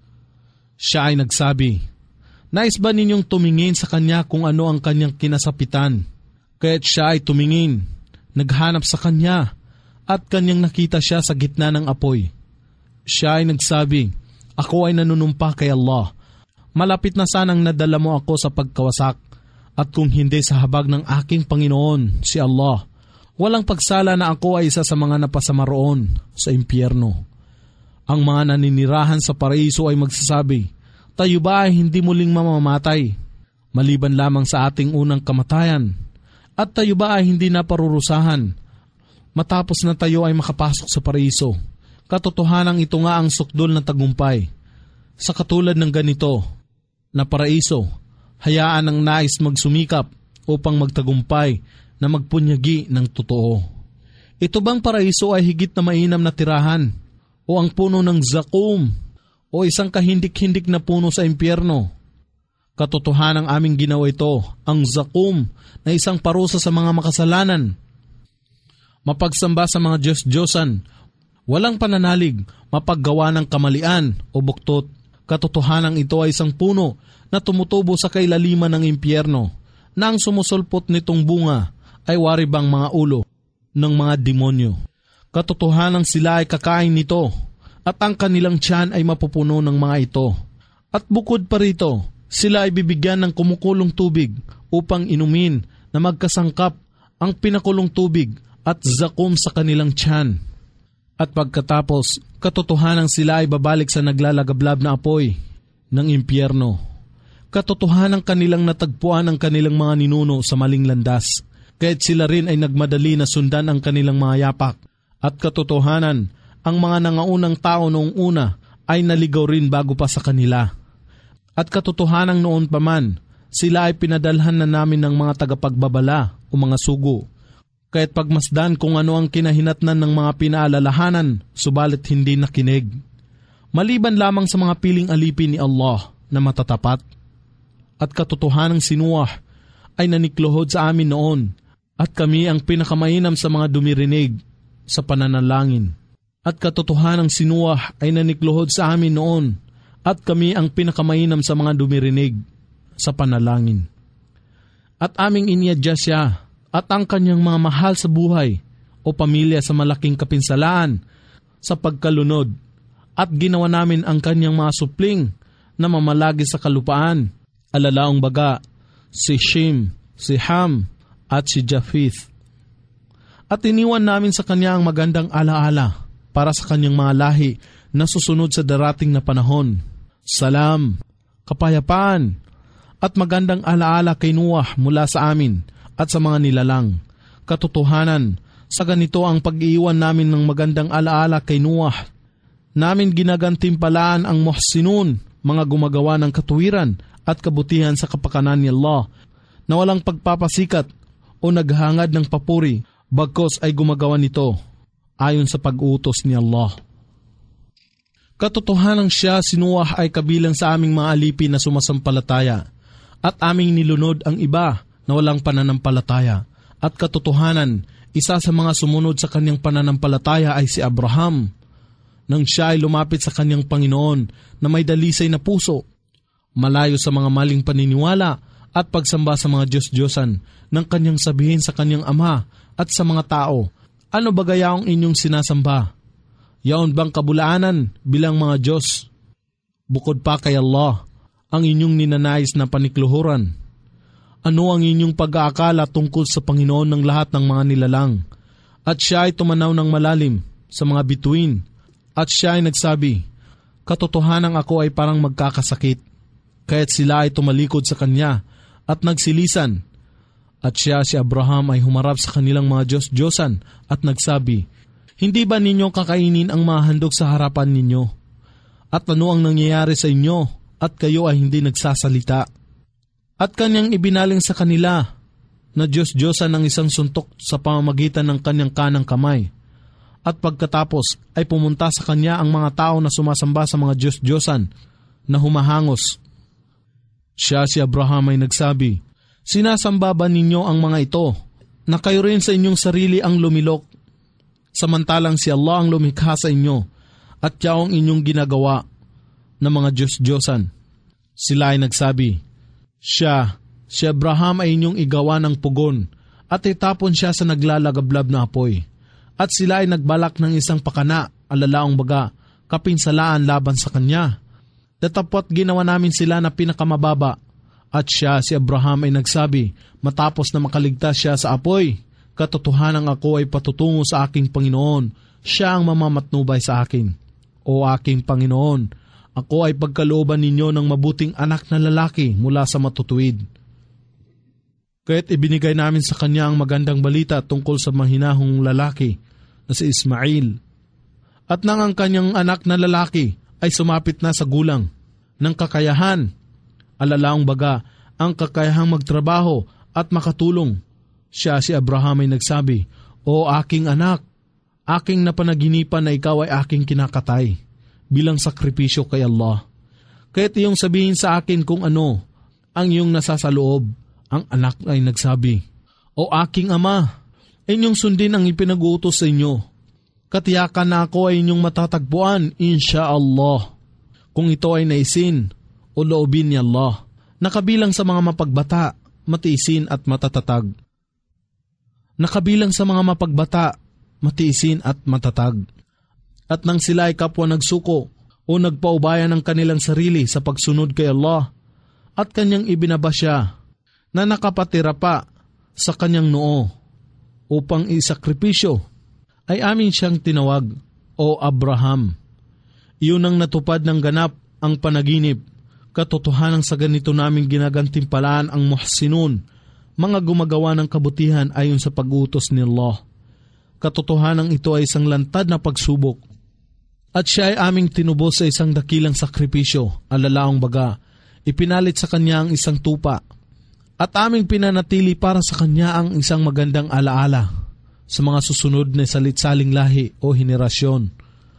Siya ay nagsabi, nais ba ninyong tumingin sa kanya kung ano ang kanyang kinasapitan? Kaya't siya ay tumingin, naghanap sa kanya, at kanyang nakita siya sa gitna ng apoy. Siya ay nagsabi, ako ay nanunumpa kay Allah. Malapit na sanang nadala mo ako sa pagkawasak, at kung hindi sa habag ng aking Panginoon, si Allah, walang pagsala na ako ay isa sa mga napasama roon sa impyerno. Ang mga naninirahan sa paraiso ay magsasabi, tayo ba ay hindi muling mamamatay, maliban lamang sa ating unang kamatayan? At tayo ba ay hindi naparurusahan matapos na tayo ay makapasok sa paraiso? Katotohanan ito nga ang sukdol ng tagumpay. Sa katulad ng ganito na paraiso, hayaan ang nais magsumikap upang magtagumpay na magpunyagi ng totoo. Ito bang paraiso ay higit na mainam na tirahan, o ang puno ng zakum, o isang kahindik-hindik na puno sa impyerno? Katotohanan ang aming ginawa ito, ang zakum, na isang parusa sa mga makasalanan. Mapagsamba sa mga Diyos-Diyosan, walang pananalig, mapaggawa ng kamalian o buktot. Katotohanan ito ay isang puno na tumutubo sa kailaliman ng impyerno, na ang sumusulpot nitong bunga ay waribang mga ulo ng mga demonyo. Katotohanan sila ay kakain nito, at ang kanilang tiyan ay mapupuno ng mga ito. At bukod pa rito, sila ay bibigyan ng kumukulong tubig upang inumin na magkasangkap ang pinakulong tubig at zakum sa kanilang tiyan. At pagkatapos, katotohanan sila ay babalik sa naglalagablab na apoy ng impyerno. Katotohanan kanilang natagpuan ang kanilang mga ninuno sa maling landas, kaya't sila rin ay nagmadali na sundan ang kanilang mga yapak. At katotohanan, ang mga nangaunang tao noong una ay naligaw rin bago pa sa kanila. At katotohanan noon pa man, sila ay pinadalhan na namin ng mga tagapagbabala o mga sugo. Kaya't pagmasdan kung ano ang kinahinatnan ng mga pinaalalahanan, subalit hindi nakinig. Maliban lamang sa mga piling alipin ni Allah na matatapat. At katotohanang si Noah ay nanikluhod sa amin noon, at kami ang pinakamainam sa mga dumirinig sa pananalangin. At katotohanang si Noah ay nanikluhod sa amin noon, at kami ang pinakamainam sa mga dumirinig sa panalangin. At aming iniadya siya at ang kanyang mga mahal sa buhay o pamilya sa malaking kapinsalaan sa pagkalunod, at ginawa namin ang kanyang mga supling na mamalagi sa kalupaan, alalaong baga, si Shem, si Ham, at si Japheth. At iniwan namin sa kanya ang magandang alaala para sa kanyang mga lahi na susunod sa darating na panahon. Salam, kapayapaan, at magandang alaala kay Noah mula sa amin at sa mga nilalang. Katotohanan, Sa ganito ang pag-iwan namin ng magandang alaala kay Noah. Namin ginagantimpalaan ang muhsinun, mga gumagawa ng katuwiran at kabutihan sa kapakanan ni Allah, na walang pagpapasikat o naghangad ng papuri, bagkos ay gumagawa nito ayon sa pag-utos ni Allah. Katotohanang siya, si Noah, ay kabilang sa aming mga alipin na sumasampalataya, at aming nilunod ang iba na walang pananampalataya. At katotohanan, isa sa mga sumunod sa kanyang pananampalataya ay si Abraham, nang siya ay lumapit sa kanyang Panginoon na may dalisay na puso, malayo sa mga maling paniniwala at pagsamba sa mga Diyos-Diyosan, nang kanyang sabihin sa kanyang ama at sa mga tao, ano ba gaya ang inyong sinasamba? Yaon bang kabulaanan bilang mga Diyos? Bukod pa kay Allah, ang inyong ninanais na panikluhuran. Ano ang inyong pag-aakala tungkol sa Panginoon ng lahat ng mga nilalang? At siya ay tumanaw ng malalim sa mga bituin. At siya ay nagsabi, katotohanang ako ay parang magkakasakit. Kaya't sila ay tumalikod sa kanya at nagsilisan. At siya, si Abraham, ay humarap sa kanilang mga Diyos-Diyosan at nagsabi, hindi ba ninyo kakainin ang mga handog sa harapan ninyo? At ano ang nangyayari sa inyo at kayo ay hindi nagsasalita? At kanyang ibinaling sa kanila na Diyos-Diyosan ng isang suntok sa pamamagitan ng kanyang kanang kamay. At pagkatapos ay pumunta sa kanya ang mga tao na sumasamba sa mga Diyos-Diyosan na humahangos. Siya, si Abraham, ay nagsabi, sinasamba ba ninyo ang mga ito na kayo rin sa inyong sarili ang lumilok, samantalang si Allah ang lumikha sa inyo at yaong inyong ginagawa na mga Diyos-Diyosan? Sila ay nagsabi, siya, si Abraham ay inyong igawa ng pugon at itapon siya sa naglalagablab na apoy. At sila ay nagbalak ng isang pakana, alalaong baga, kapinsalaan laban sa kanya. Datapot ginawa namin sila na pinakamababa. At siya, si Abraham, ay nagsabi, matapos na makaligtas siya sa apoy, katotohanang ako ay patutungo sa aking Panginoon, siya ang mamamatnubay sa akin. O aking Panginoon, ako ay pagkalooban ninyo ng mabuting anak na lalaki mula sa matutuwid. Kaya't ibinigay namin sa kanya ang magandang balita tungkol sa mahinahong lalaki na si Ismail. At nang ang kanyang anak na lalaki ay sumapit na sa gulang ng kakayahan, alalaong baga, ang kakayahang magtrabaho at makatulong, siya, si Abraham, ay nagsabi, o aking anak, aking napanaginipan na ikaw ay aking kinakatay bilang sakripisyo kay Allah. Kaya't iyong sabihin sa akin kung ano ang iyong nasasaloob. Ang anak ay nagsabi, o aking ama, inyong sundin ang ipinag-uutos sa inyo. Katiyakan na ako ay inyong matatagpuan, insha'Allah, kung ito ay naisin o loobin ni Allah, nakabilang sa mga mapagbata, matiisin at matatatag. Nakabilang sa mga mapagbata, matiisin at matatag. At nang sila ay kapwa nagsuko o nagpaubayan ng kanilang sarili sa pagsunod kay Allah at kanyang ibinaba siya na nakapatira pa sa kanyang noo upang isakripisyo, ay amin siyang tinawag, o Abraham. Iyon ang natupad ng ganap ang panaginip. Katotohanan sa ganito namin ginagantimpalaan ang muhsinun, mga gumagawa ng kabutihan ayon sa pag-utos ni Allah. Katotohanan ito ay isang lantad na pagsubok. At siya ay aming tinubos sa isang dakilang sakripisyo, alalaong baga, ipinalit sa kanya ang isang tupa. At aming pinanatili para sa kanya ang isang magandang alaala sa mga susunod na salitsaling lahi o henerasyon.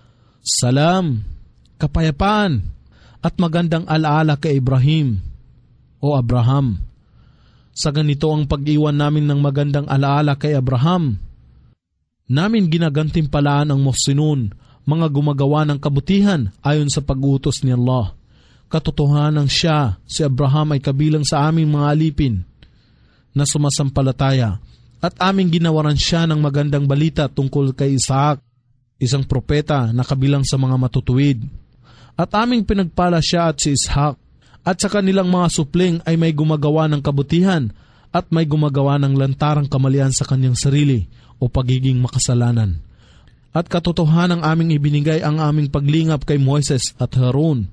Salam, kapayapaan, at magandang alaala kay Ibrahim o Abraham. Sa ganito ang pag-iwan namin ng magandang alaala kay Abraham. Namin ginagantimpalaan ang muhsinun, mga gumagawa ng kabutihan ayon sa pag-utos ni Allah. Katotohanan siya, si Abraham, ay kabilang sa aming mga alipin na sumasampalataya at aming ginawaran siya ng magandang balita tungkol kay Isaac, isang propeta na kabilang sa mga matutuwid. At aming pinagpala siya at si Ishak, at sa kanilang mga supling ay may gumagawa ng kabutihan at may gumagawa ng lantarang kamalian sa kanyang sarili o pagiging makasalanan. At katotohanang aming ibinigay ang aming paglingap kay Moises at Harun.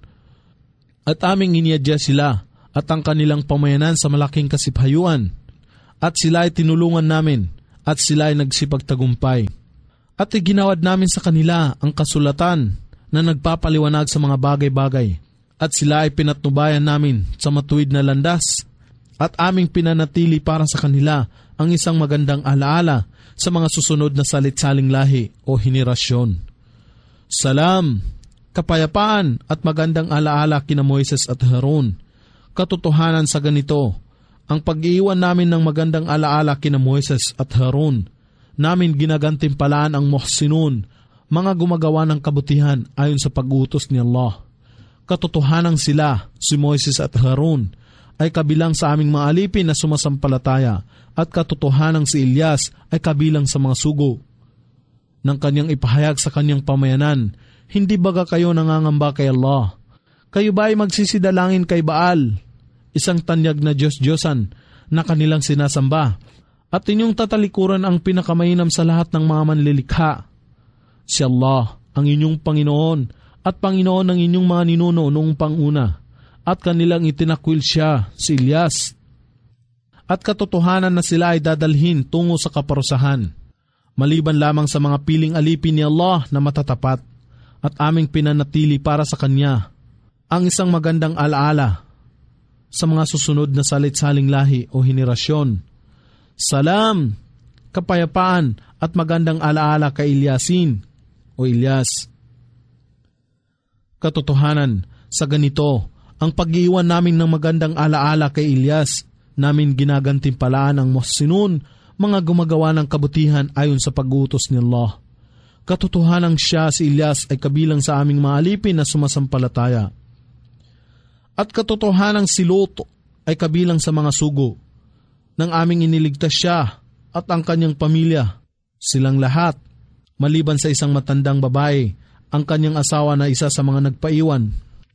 At aming iniadya sila at ang kanilang pamayanan sa malaking kasiphayuan. At sila ay tinulungan namin at sila ay nagsipagtagumpay. At iginawad namin sa kanila ang kasulatan na nagpapaliwanag sa mga bagay-bagay, at sila ay pinatnubayan namin sa matuwid na landas, at aming pinanatili para sa kanila ang isang magandang alaala sa mga susunod na salit-saling lahi o henerasyon. Salam, kapayapaan at magandang alaala kina Moises at Harun. Katotohanan sa ganito, ang pag-iiwan namin ng magandang alaala kina Moises at Harun, namin ginagantimpalaan ang muhsinun, mga gumagawa ng kabutihan ayon sa pag-utos ni Allah. Katotohanan sila, si Moises at Harun, ay kabilang sa aming mga alipin na sumasampalataya, at katotohanan si Ilyas ay kabilang sa mga sugo. Nang kanyang ipahayag sa kanyang pamayanan, hindi baga kayo nangangamba kay Allah? Kayo ba ay magsisidalangin kay Baal, isang tanyag na Diyos-Diyosan na kanilang sinasamba, at inyong tatalikuran ang pinakamainam sa lahat ng mga manlilikha? Si Allah, ang inyong Panginoon, at Panginoon ng inyong mga ninuno noong panguna, at kanilang itinakwil siya, si Ilyas. At katotohanan na sila ay dadalhin tungo sa kaparusahan, maliban lamang sa mga piling alipin ni Allah na matatapat, at aming pinanatili para sa Kanya ang isang magandang alaala sa mga susunod na salit-saling lahi o henerasyon. Salam, kapayapaan at magandang alaala kay Ilyasin o Ilyas. Katotohanan, sa ganito, ang pag-iiwan namin ng magandang alaala kay Ilyas, namin ginagantimpalaan ang muhsinun, mga gumagawa ng kabutihan ayon sa pag-utos ni Allah. Katotohanan siya, si Ilyas, ay kabilang sa aming mga alipin na sumasampalataya. At katotohanan si Lot ay kabilang sa mga sugo, nang aming iniligtas siya at ang kanyang pamilya, silang lahat, maliban sa isang matandang babae, ang kanyang asawa na isa sa mga nagpaiwan.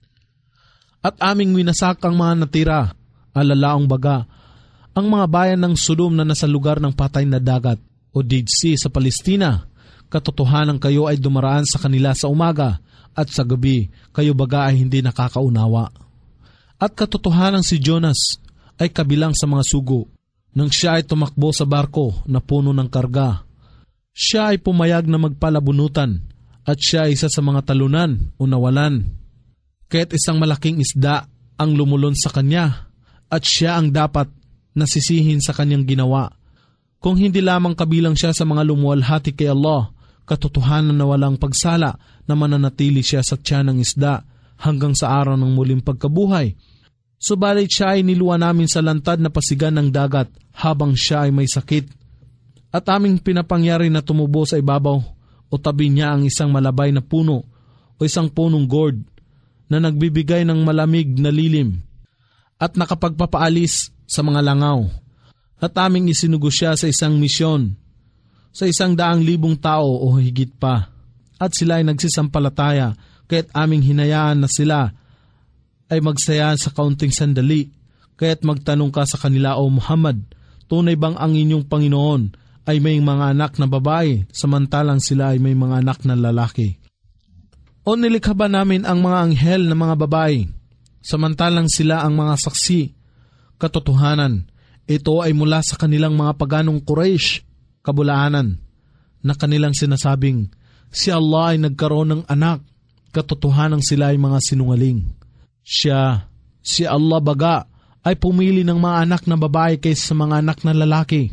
At aming winasak ang mga natira, alalaong baga, ang mga bayan ng Sodom na nasa lugar ng patay na dagat o Dead Sea sa Palestina. Katotohanan kayo ay dumaraan sa kanila sa umaga, at sa gabi kayo baga ay hindi nakakaunawa. At katotohanan si Jonas ay kabilang sa mga sugo, nang siya ay tumakbo sa barko na puno ng karga. Siya ay pumayag na magpalabunutan, at siya ay isa sa mga talunan o nawalan. Kaya't isang malaking isda ang lumulon sa kanya, at siya ang dapat nasisihin sa kanyang ginawa. Kung hindi lamang kabilang siya sa mga lumuwalhati kay Allah, katotohanan na walang pagsala na mananatili siya sa tiyan ng isda hanggang sa araw ng muling pagkabuhay. Subalit siya ay niluwa namin sa lantad na pasigan ng dagat habang siya ay may sakit. At aming pinapangyari na tumubo sa ibabaw o tabi niya ang isang malabay na puno o isang punong gourd na nagbibigay ng malamig na lilim at nakapagpapaalis sa mga langaw. At aming isinugo siya sa isang misyon sa isang daang libong tao o higit pa. At sila ay nagsisampalataya, kaya't aming hinayaan na sila ay magsaya sa kaunting sandali. Kaya't magtanong ka sa kanila, O Muhammad, tunay bang ang inyong Panginoon ay may mga anak na babae, samantalang sila ay may mga anak na lalaki? O nilikha ba namin ang mga anghel na mga babae, samantalang sila ang mga saksi? Katotohanan, ito ay mula sa kanilang mga paganong Quraysh, kabulaanan, na kanilang sinasabing, si Allah ay nagkaroon ng anak, katotohanan sila ay mga sinungaling. Siya, si Allah baga, ay pumili ng mga anak na babae kaysa sa mga anak na lalaki.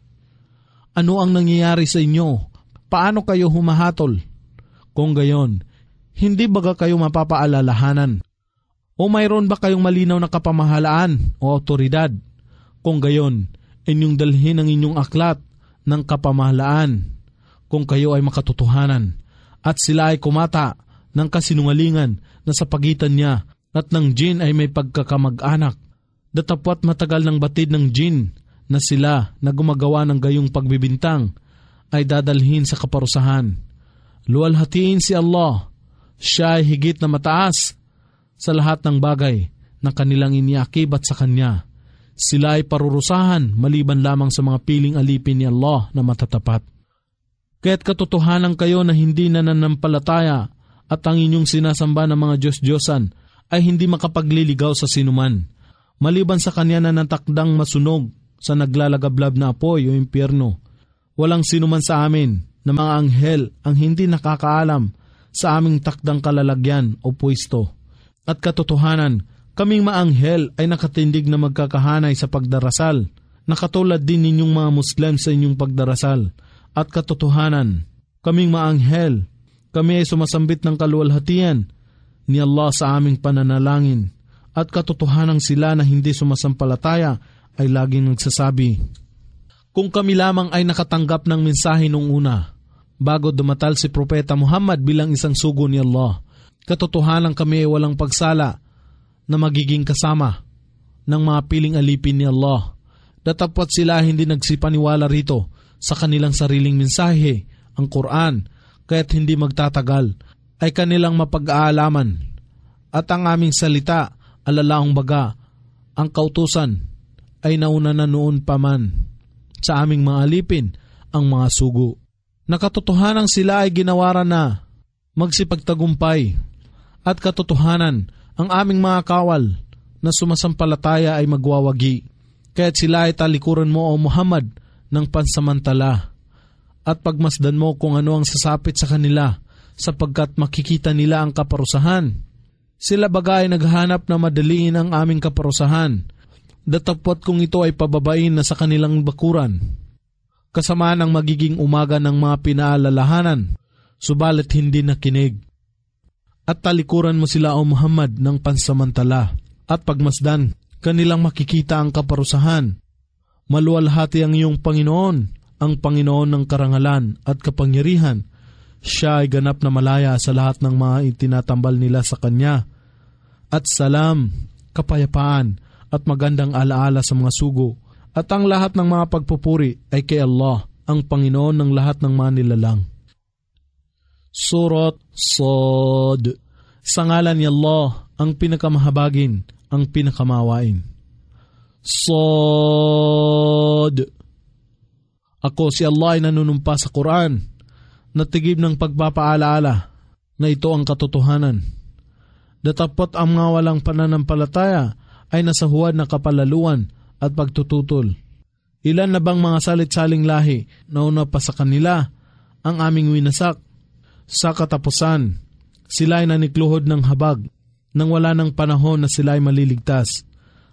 Ano ang nangyayari sa inyo? Paano kayo humahatol? Kung gayon, hindi baga kayo mapapaalalahanan? O mayroon ba kayong malinaw na kapamahalaan o otoridad? Kung gayon, inyong dalhin ang inyong aklat ng kapamahalaan kung kayo ay makatotohanan. At sila ay kumata ng kasinungalingan na sa pagitan niya at ng jin ay may pagkakamag-anak. Datapwat matagal ng batid ng jin na sila na gumagawa ng gayong pagbibintang ay dadalhin sa kaparusahan. Luwalhatiin si Allah, siya ay higit na mataas sa lahat ng bagay na kanilang iniakibat sa Kanya. Sila ay parurusahan maliban lamang sa mga piling alipin ni Allah na matatapat. Kaya't katotohanan kayo na hindi nananampalataya at ang inyong sinasamba ng mga Diyos-Diyosan ay hindi makapagliligaw sa sinuman, maliban sa Kanya na natakdang masunog sa naglalagablab na apoy o impyerno. Walang sinuman sa amin na mga anghel ang hindi nakakaalam sa aming takdang kalalagyan o pwesto. At katotohanan, kaming maanghel ay nakatindig na magkakahanay sa pagdarasal, na katulad din ninyong mga Muslim sa inyong pagdarasal. At katotohanan, kaming maanghel, kami ay sumasambit ng kaluwalhatian ni Allah sa aming pananalangin. At katotohanan sila na hindi sumasampalataya ay laging nagsasabi, kung kami lamang ay nakatanggap ng mensahe nung una, bago dumatal si Propeta Muhammad bilang isang sugo ni Allah, katotohanan kami ay walang pagsala na magiging kasama ng mga piling alipin ni Allah. Datapwat sila hindi nagsipaniwala rito sa kanilang sariling mensahe, ang Quran, kaya't hindi magtatagal ay kanilang mapag-aalaman. At ang aming salita, alalaong baga, ang kautusan ay nauna na noon pa man sa aming mga alipin, ang mga sugo. Nakatotohanan sila ay ginawaran na magsipagtagumpay. At katotohanan, ang aming mga kawal na sumasampalataya ay magwawagi. Kaya't sila ay talikuran mo o Muhammad ng pansamantala. At pagmasdan mo kung ano ang sasapit sa kanila, sapagkat makikita nila ang kaparusahan. Sila bagay naghahanap na madaliin ang aming kaparusahan, datapwat kung ito ay pababain na sa kanilang bakuran. Kasama ng magiging umaga ng mga pinaalalahanan, subalit hindi nakinig. At talikuran mo sila o Muhammad ng pansamantala, at pagmasdan, kanilang makikita ang kaparusahan. Maluwalhati ang iyong Panginoon, ang Panginoon ng karangalan at kapangyarihan. Siya ay ganap na malaya sa lahat ng mga itinatambal nila sa Kanya. At salam, kapayapaan, at magandang alaala sa mga sugo. At ang lahat ng mga pagpupuri ay kay Allah, ang Panginoon ng lahat ng mga nilalang. Surat Sad. Sa ngalan ni Allah, ang pinakamahabagin, ang pinakamawain. Sad. Ako si Allah ay nanunumpa sa Quran, natigib ng pagpapaalaala na ito ang katotohanan. Datapot ang mga walang pananampalataya ay nasa huwad na kapalaluan at pagtututol. Ilan na bang mga salit-saling lahi na una pa sa kanila ang aming winasak? Sa katapusan, sila ay nanikluhod ng habag nang wala ng panahon na sila ay maliligtas.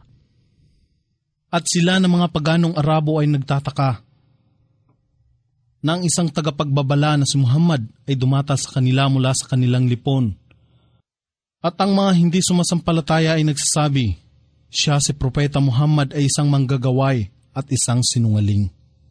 At sila ng mga paganong Arabo ay nagtataka na ang isang tagapagbabala na si Muhammad ay dumata sa kanila mula sa kanilang lipon. At ang mga hindi sumasampalataya ay nagsasabi, siya si Propeta Muhammad ay isang manggagaway at isang sinungaling.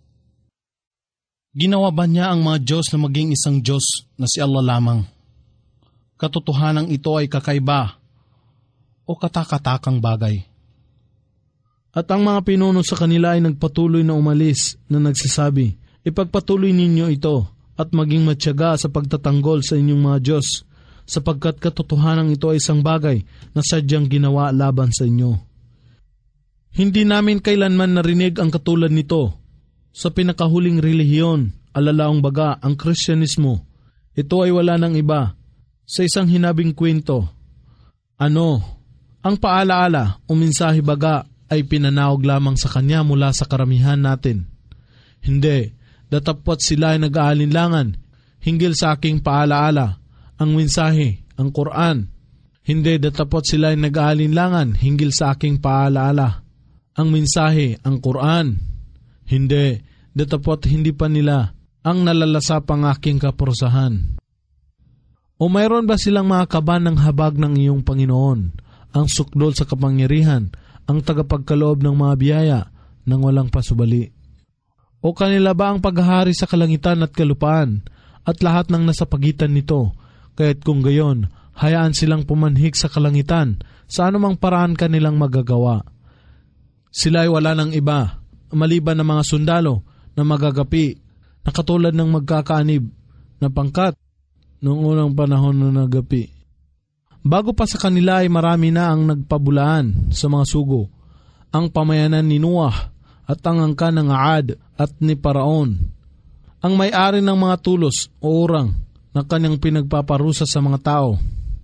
Ginawa ba niya ang mga Diyos na maging isang Diyos na si Allah lamang? Katotohanang ito ay kakaiba o katakatakang bagay. At ang mga pinuno sa kanila ay nagpatuloy na umalis na nagsasabi, ipagpatuloy ninyo ito at maging matyaga sa pagtatanggol sa inyong mga Diyos, sapagkat katotohanang ito ay isang bagay na sadyang ginawa laban sa inyo. Hindi namin kailanman narinig ang katulad nito sa pinakahuling relihiyon, alalaong baga ang Kristyanismo. Ito ay wala ng iba sa isang hinabing kwento. Ano, ang paalaala o mensahe baga ay pinanaog lamang sa kanya mula sa karamihan natin. Hindi, datapwat sila ay nag-aalinlangan hinggil sa aking paalaala, ang mensahe, ang Quran. Hindi, datapwat sila ay nag-aalinlangan hinggil sa aking paalaala, ang mensahe, ang Quran. Hindi, datapwat hindi pa nila ang nalalasap ang aking kaparusahan. O mayroon ba silang mga kaban ng habag ng iyong Panginoon, ang sukdol sa kapangyarihan, ang tagapagkaloob ng mga biyaya nang walang pasubali? O kanila ba ang paghahari sa kalangitan at kalupaan at lahat ng nasa pagitan nito? Kaya't kung gayon, hayaan silang pumanhik sa kalangitan sa anumang paraan kanilang magagawa. Sila ay wala ng iba, maliban ng mga sundalo na magagapi na katulad ng magkakaanib na pangkat noong unang panahon na nagapi. Bago pa sa kanila ay marami na ang nagpabulaan sa mga sugo, ang pamayanan ni Noah at ang angkan ng Aad at ni Paraon, ang may-ari ng mga tulos o urang na kanyang pinagpaparusa sa mga tao,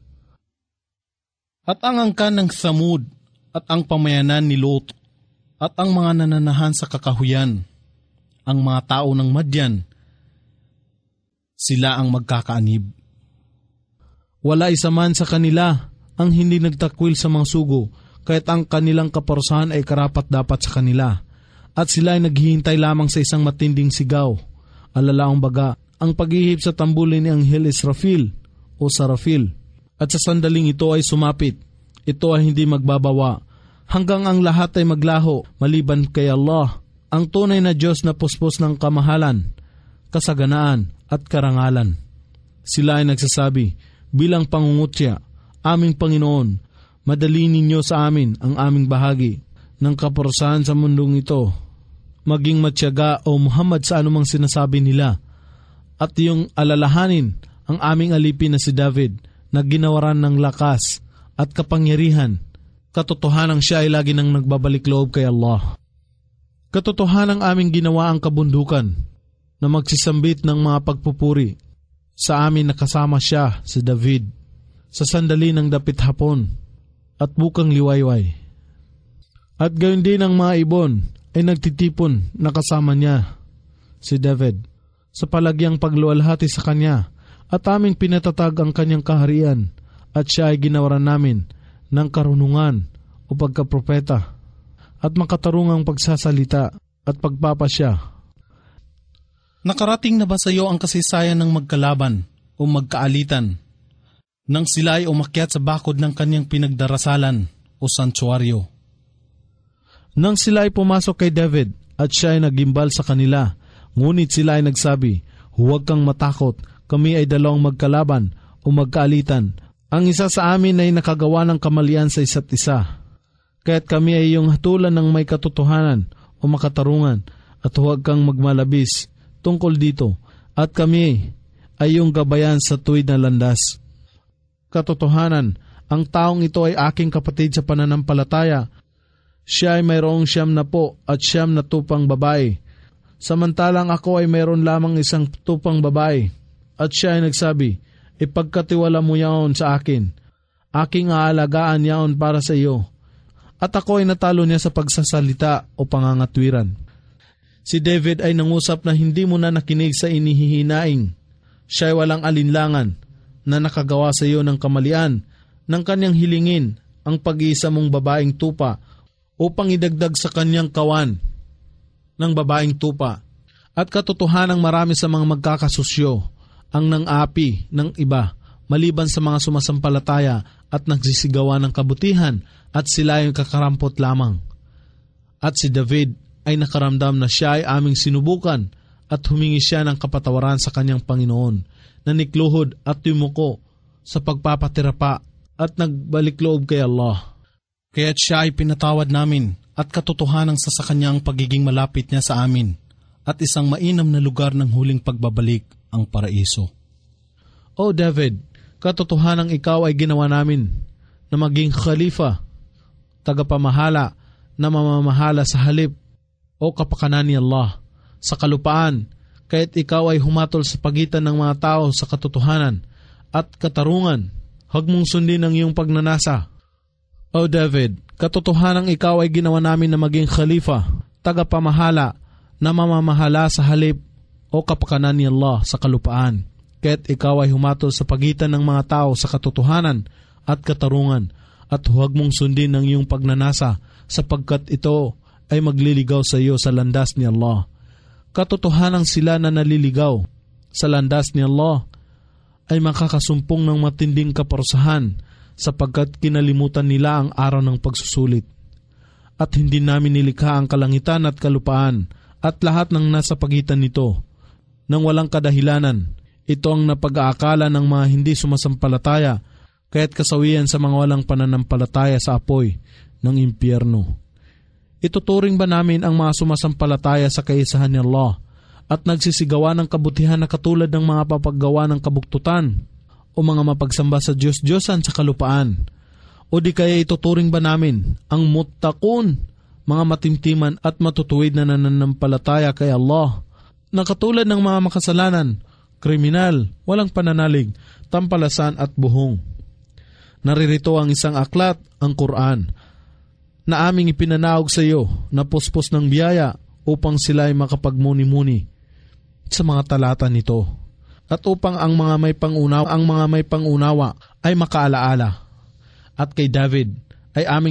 at ang angkan ng Thamud at ang pamayanan ni Lot at ang mga nananahan sa kakahuyan, ang mga tao ng Madyan, sila ang magkakaanib. Wala isa man sa kanila ang hindi nagtakwil sa mga sugo, kahit ang kanilang kaparusahan ay karapat-dapat sa kanila. At sila ay naghihintay lamang sa isang matinding sigaw. Alalaong baga, ang paghihip sa tambulin ni Anghel Israfil o Sarafil. At sa sandaling ito ay sumapit. Ito ay hindi magbabawa, hanggang ang lahat ay maglaho maliban kay Allah, ang tunay na Diyos na puspos ng kamahalan, kasaganaan at karangalan. Sila ay nagsasabi bilang pangungutya, aming Panginoon, madali ninyo sa amin ang aming bahagi ng kaparusahan sa mundong ito. Maging matyaga o Muhammad sa anumang sinasabi nila, at iyong alalahanin ang aming alipin na si David na ginawaran ng lakas at kapangyarihan. Katotohanang siya ay lagi nang nagbabalik loob kay Allah. Katotohanang aming ginawa ang kabundukan na magsisambit ng mga pagpupuri. Sa amin nakasama siya, si David, sa sandali ng dapit hapon at bukang liwayway. At gayon din ang mga ibon ay nagtitipon na kasama niya, si David, sa palagyang pagluwalhati sa kanya, at aming pinatatag ang kanyang kaharian, at siya ay ginawaran namin ng karunungan o pagkapropeta at makatarungang pagsasalita at pagpapasya. Nakarating na ba sa iyo ang kasaysayan ng magkalaban o magkaalitan nang sila ay umakyat sa bakod ng kanyang pinagdarasalan o santuaryo? Nang sila ay pumasok kay David at siya ay nagimbal sa kanila, ngunit sila ay nagsabi, huwag kang matakot, kami ay dalawang magkalaban o magkaalitan. Ang isa sa amin ay nakagawa ng kamalian sa isa't isa. Kaya't kami ay iyong hatulan ng may katotohanan o makatarungan, at huwag kang magmalabis tungkol dito, at kami ay iyong gabayan sa tuwid na landas. Katotohanan, ang taong ito ay aking kapatid sa pananampalataya. Siya ay mayroong siyam na po at siyam na tupang babae, samantalang ako ay mayroon lamang isang tupang babae. At siya ay nagsabi, ipagkatiwala mo yaon sa akin, aking aalagaan yaon para sa iyo. At ako ay natalo niya sa pagsasalita o pangangatwiran. Si David ay nangusap na hindi mo na nakinig sa inihihinaing. Siya ay walang alinlangan na nakagawa sa iyo ng kamalian, ng kanyang hilingin ang pag-iisa mong babaeng tupa upang idagdag sa kanyang kawan ng babaeng tupa. At katotohanang marami sa mga magkakasusyo ang nang-api ng iba, maliban sa mga sumasampalataya at nagsisigawa ng kabutihan, at sila ay kakarampot lamang. At si David ay nakaramdam na siya ay aming sinubukan, at humingi siya ng kapatawaran sa kanyang Panginoon, na nikluhod at yumuko sa pagpapatirapa at nagbalik loob kay Allah. Kaya't siya ay pinatawad namin, at katotohanang sa sa kanyang pagiging malapit niya sa amin, at isang mainam na lugar ng huling pagbabalik, ang paraiso. O David, katotohanang ikaw ay ginawa namin na maging khalifa, tagapamahala na mamamahala sa halip o kapakanan ni Allah sa kalupaan, kaya't ikaw ay humatol sa pagitan ng mga tao sa katotohanan at katarungan. Huwag mong sundin ang iyong pagnanasa. O David, katotohanang ikaw ay ginawa namin na maging khalifa, tagapamahala na mamamahala sa halip o kapakanan ni Allah sa kalupaan, kaya't ikaw ay humatol sa pagitan ng mga tao sa katotohanan at katarungan, at huwag mong sundin ang iyong pagnanasa, sapagkat ito ay magliligaw sa iyo sa landas ni Allah. Katotohanang sila na naliligaw sa landas ni Allah ay makakasumpong ng matinding kaparusahan, sapagkat kinalimutan nila ang araw ng pagsusulit. At hindi namin nilikha ang kalangitan at kalupaan at lahat ng nasa pagitan nito nang walang kadahilanan. Ito ang napag-aakala ng mga hindi sumasampalataya, kaya't kasawian sa mga walang pananampalataya sa apoy ng impyerno. Ituturing ba namin ang mga sumasampalataya sa kaisahan ni Allah at nagsisigawa ng kabutihan na katulad ng mga papaggawa ng kabuktutan o mga mapagsamba sa Diyos-Diyosan sa kalupaan? O di kaya ituturing ba namin ang muttaqun, mga matimtiman at matutuwid na nananampalataya kay Allah, na katulad ng mga makasalanan, kriminal, walang pananalig, tampalasan at buhong? Naririto ang isang aklat, ang Quran, na aming ipinanaog sa iyo na puspos ng biyaya upang sila ay makapagmuni-muni sa mga talata nito at upang ang mga may pangunawa ang mga may pangunawa ay makaalaala. At kay David ay aming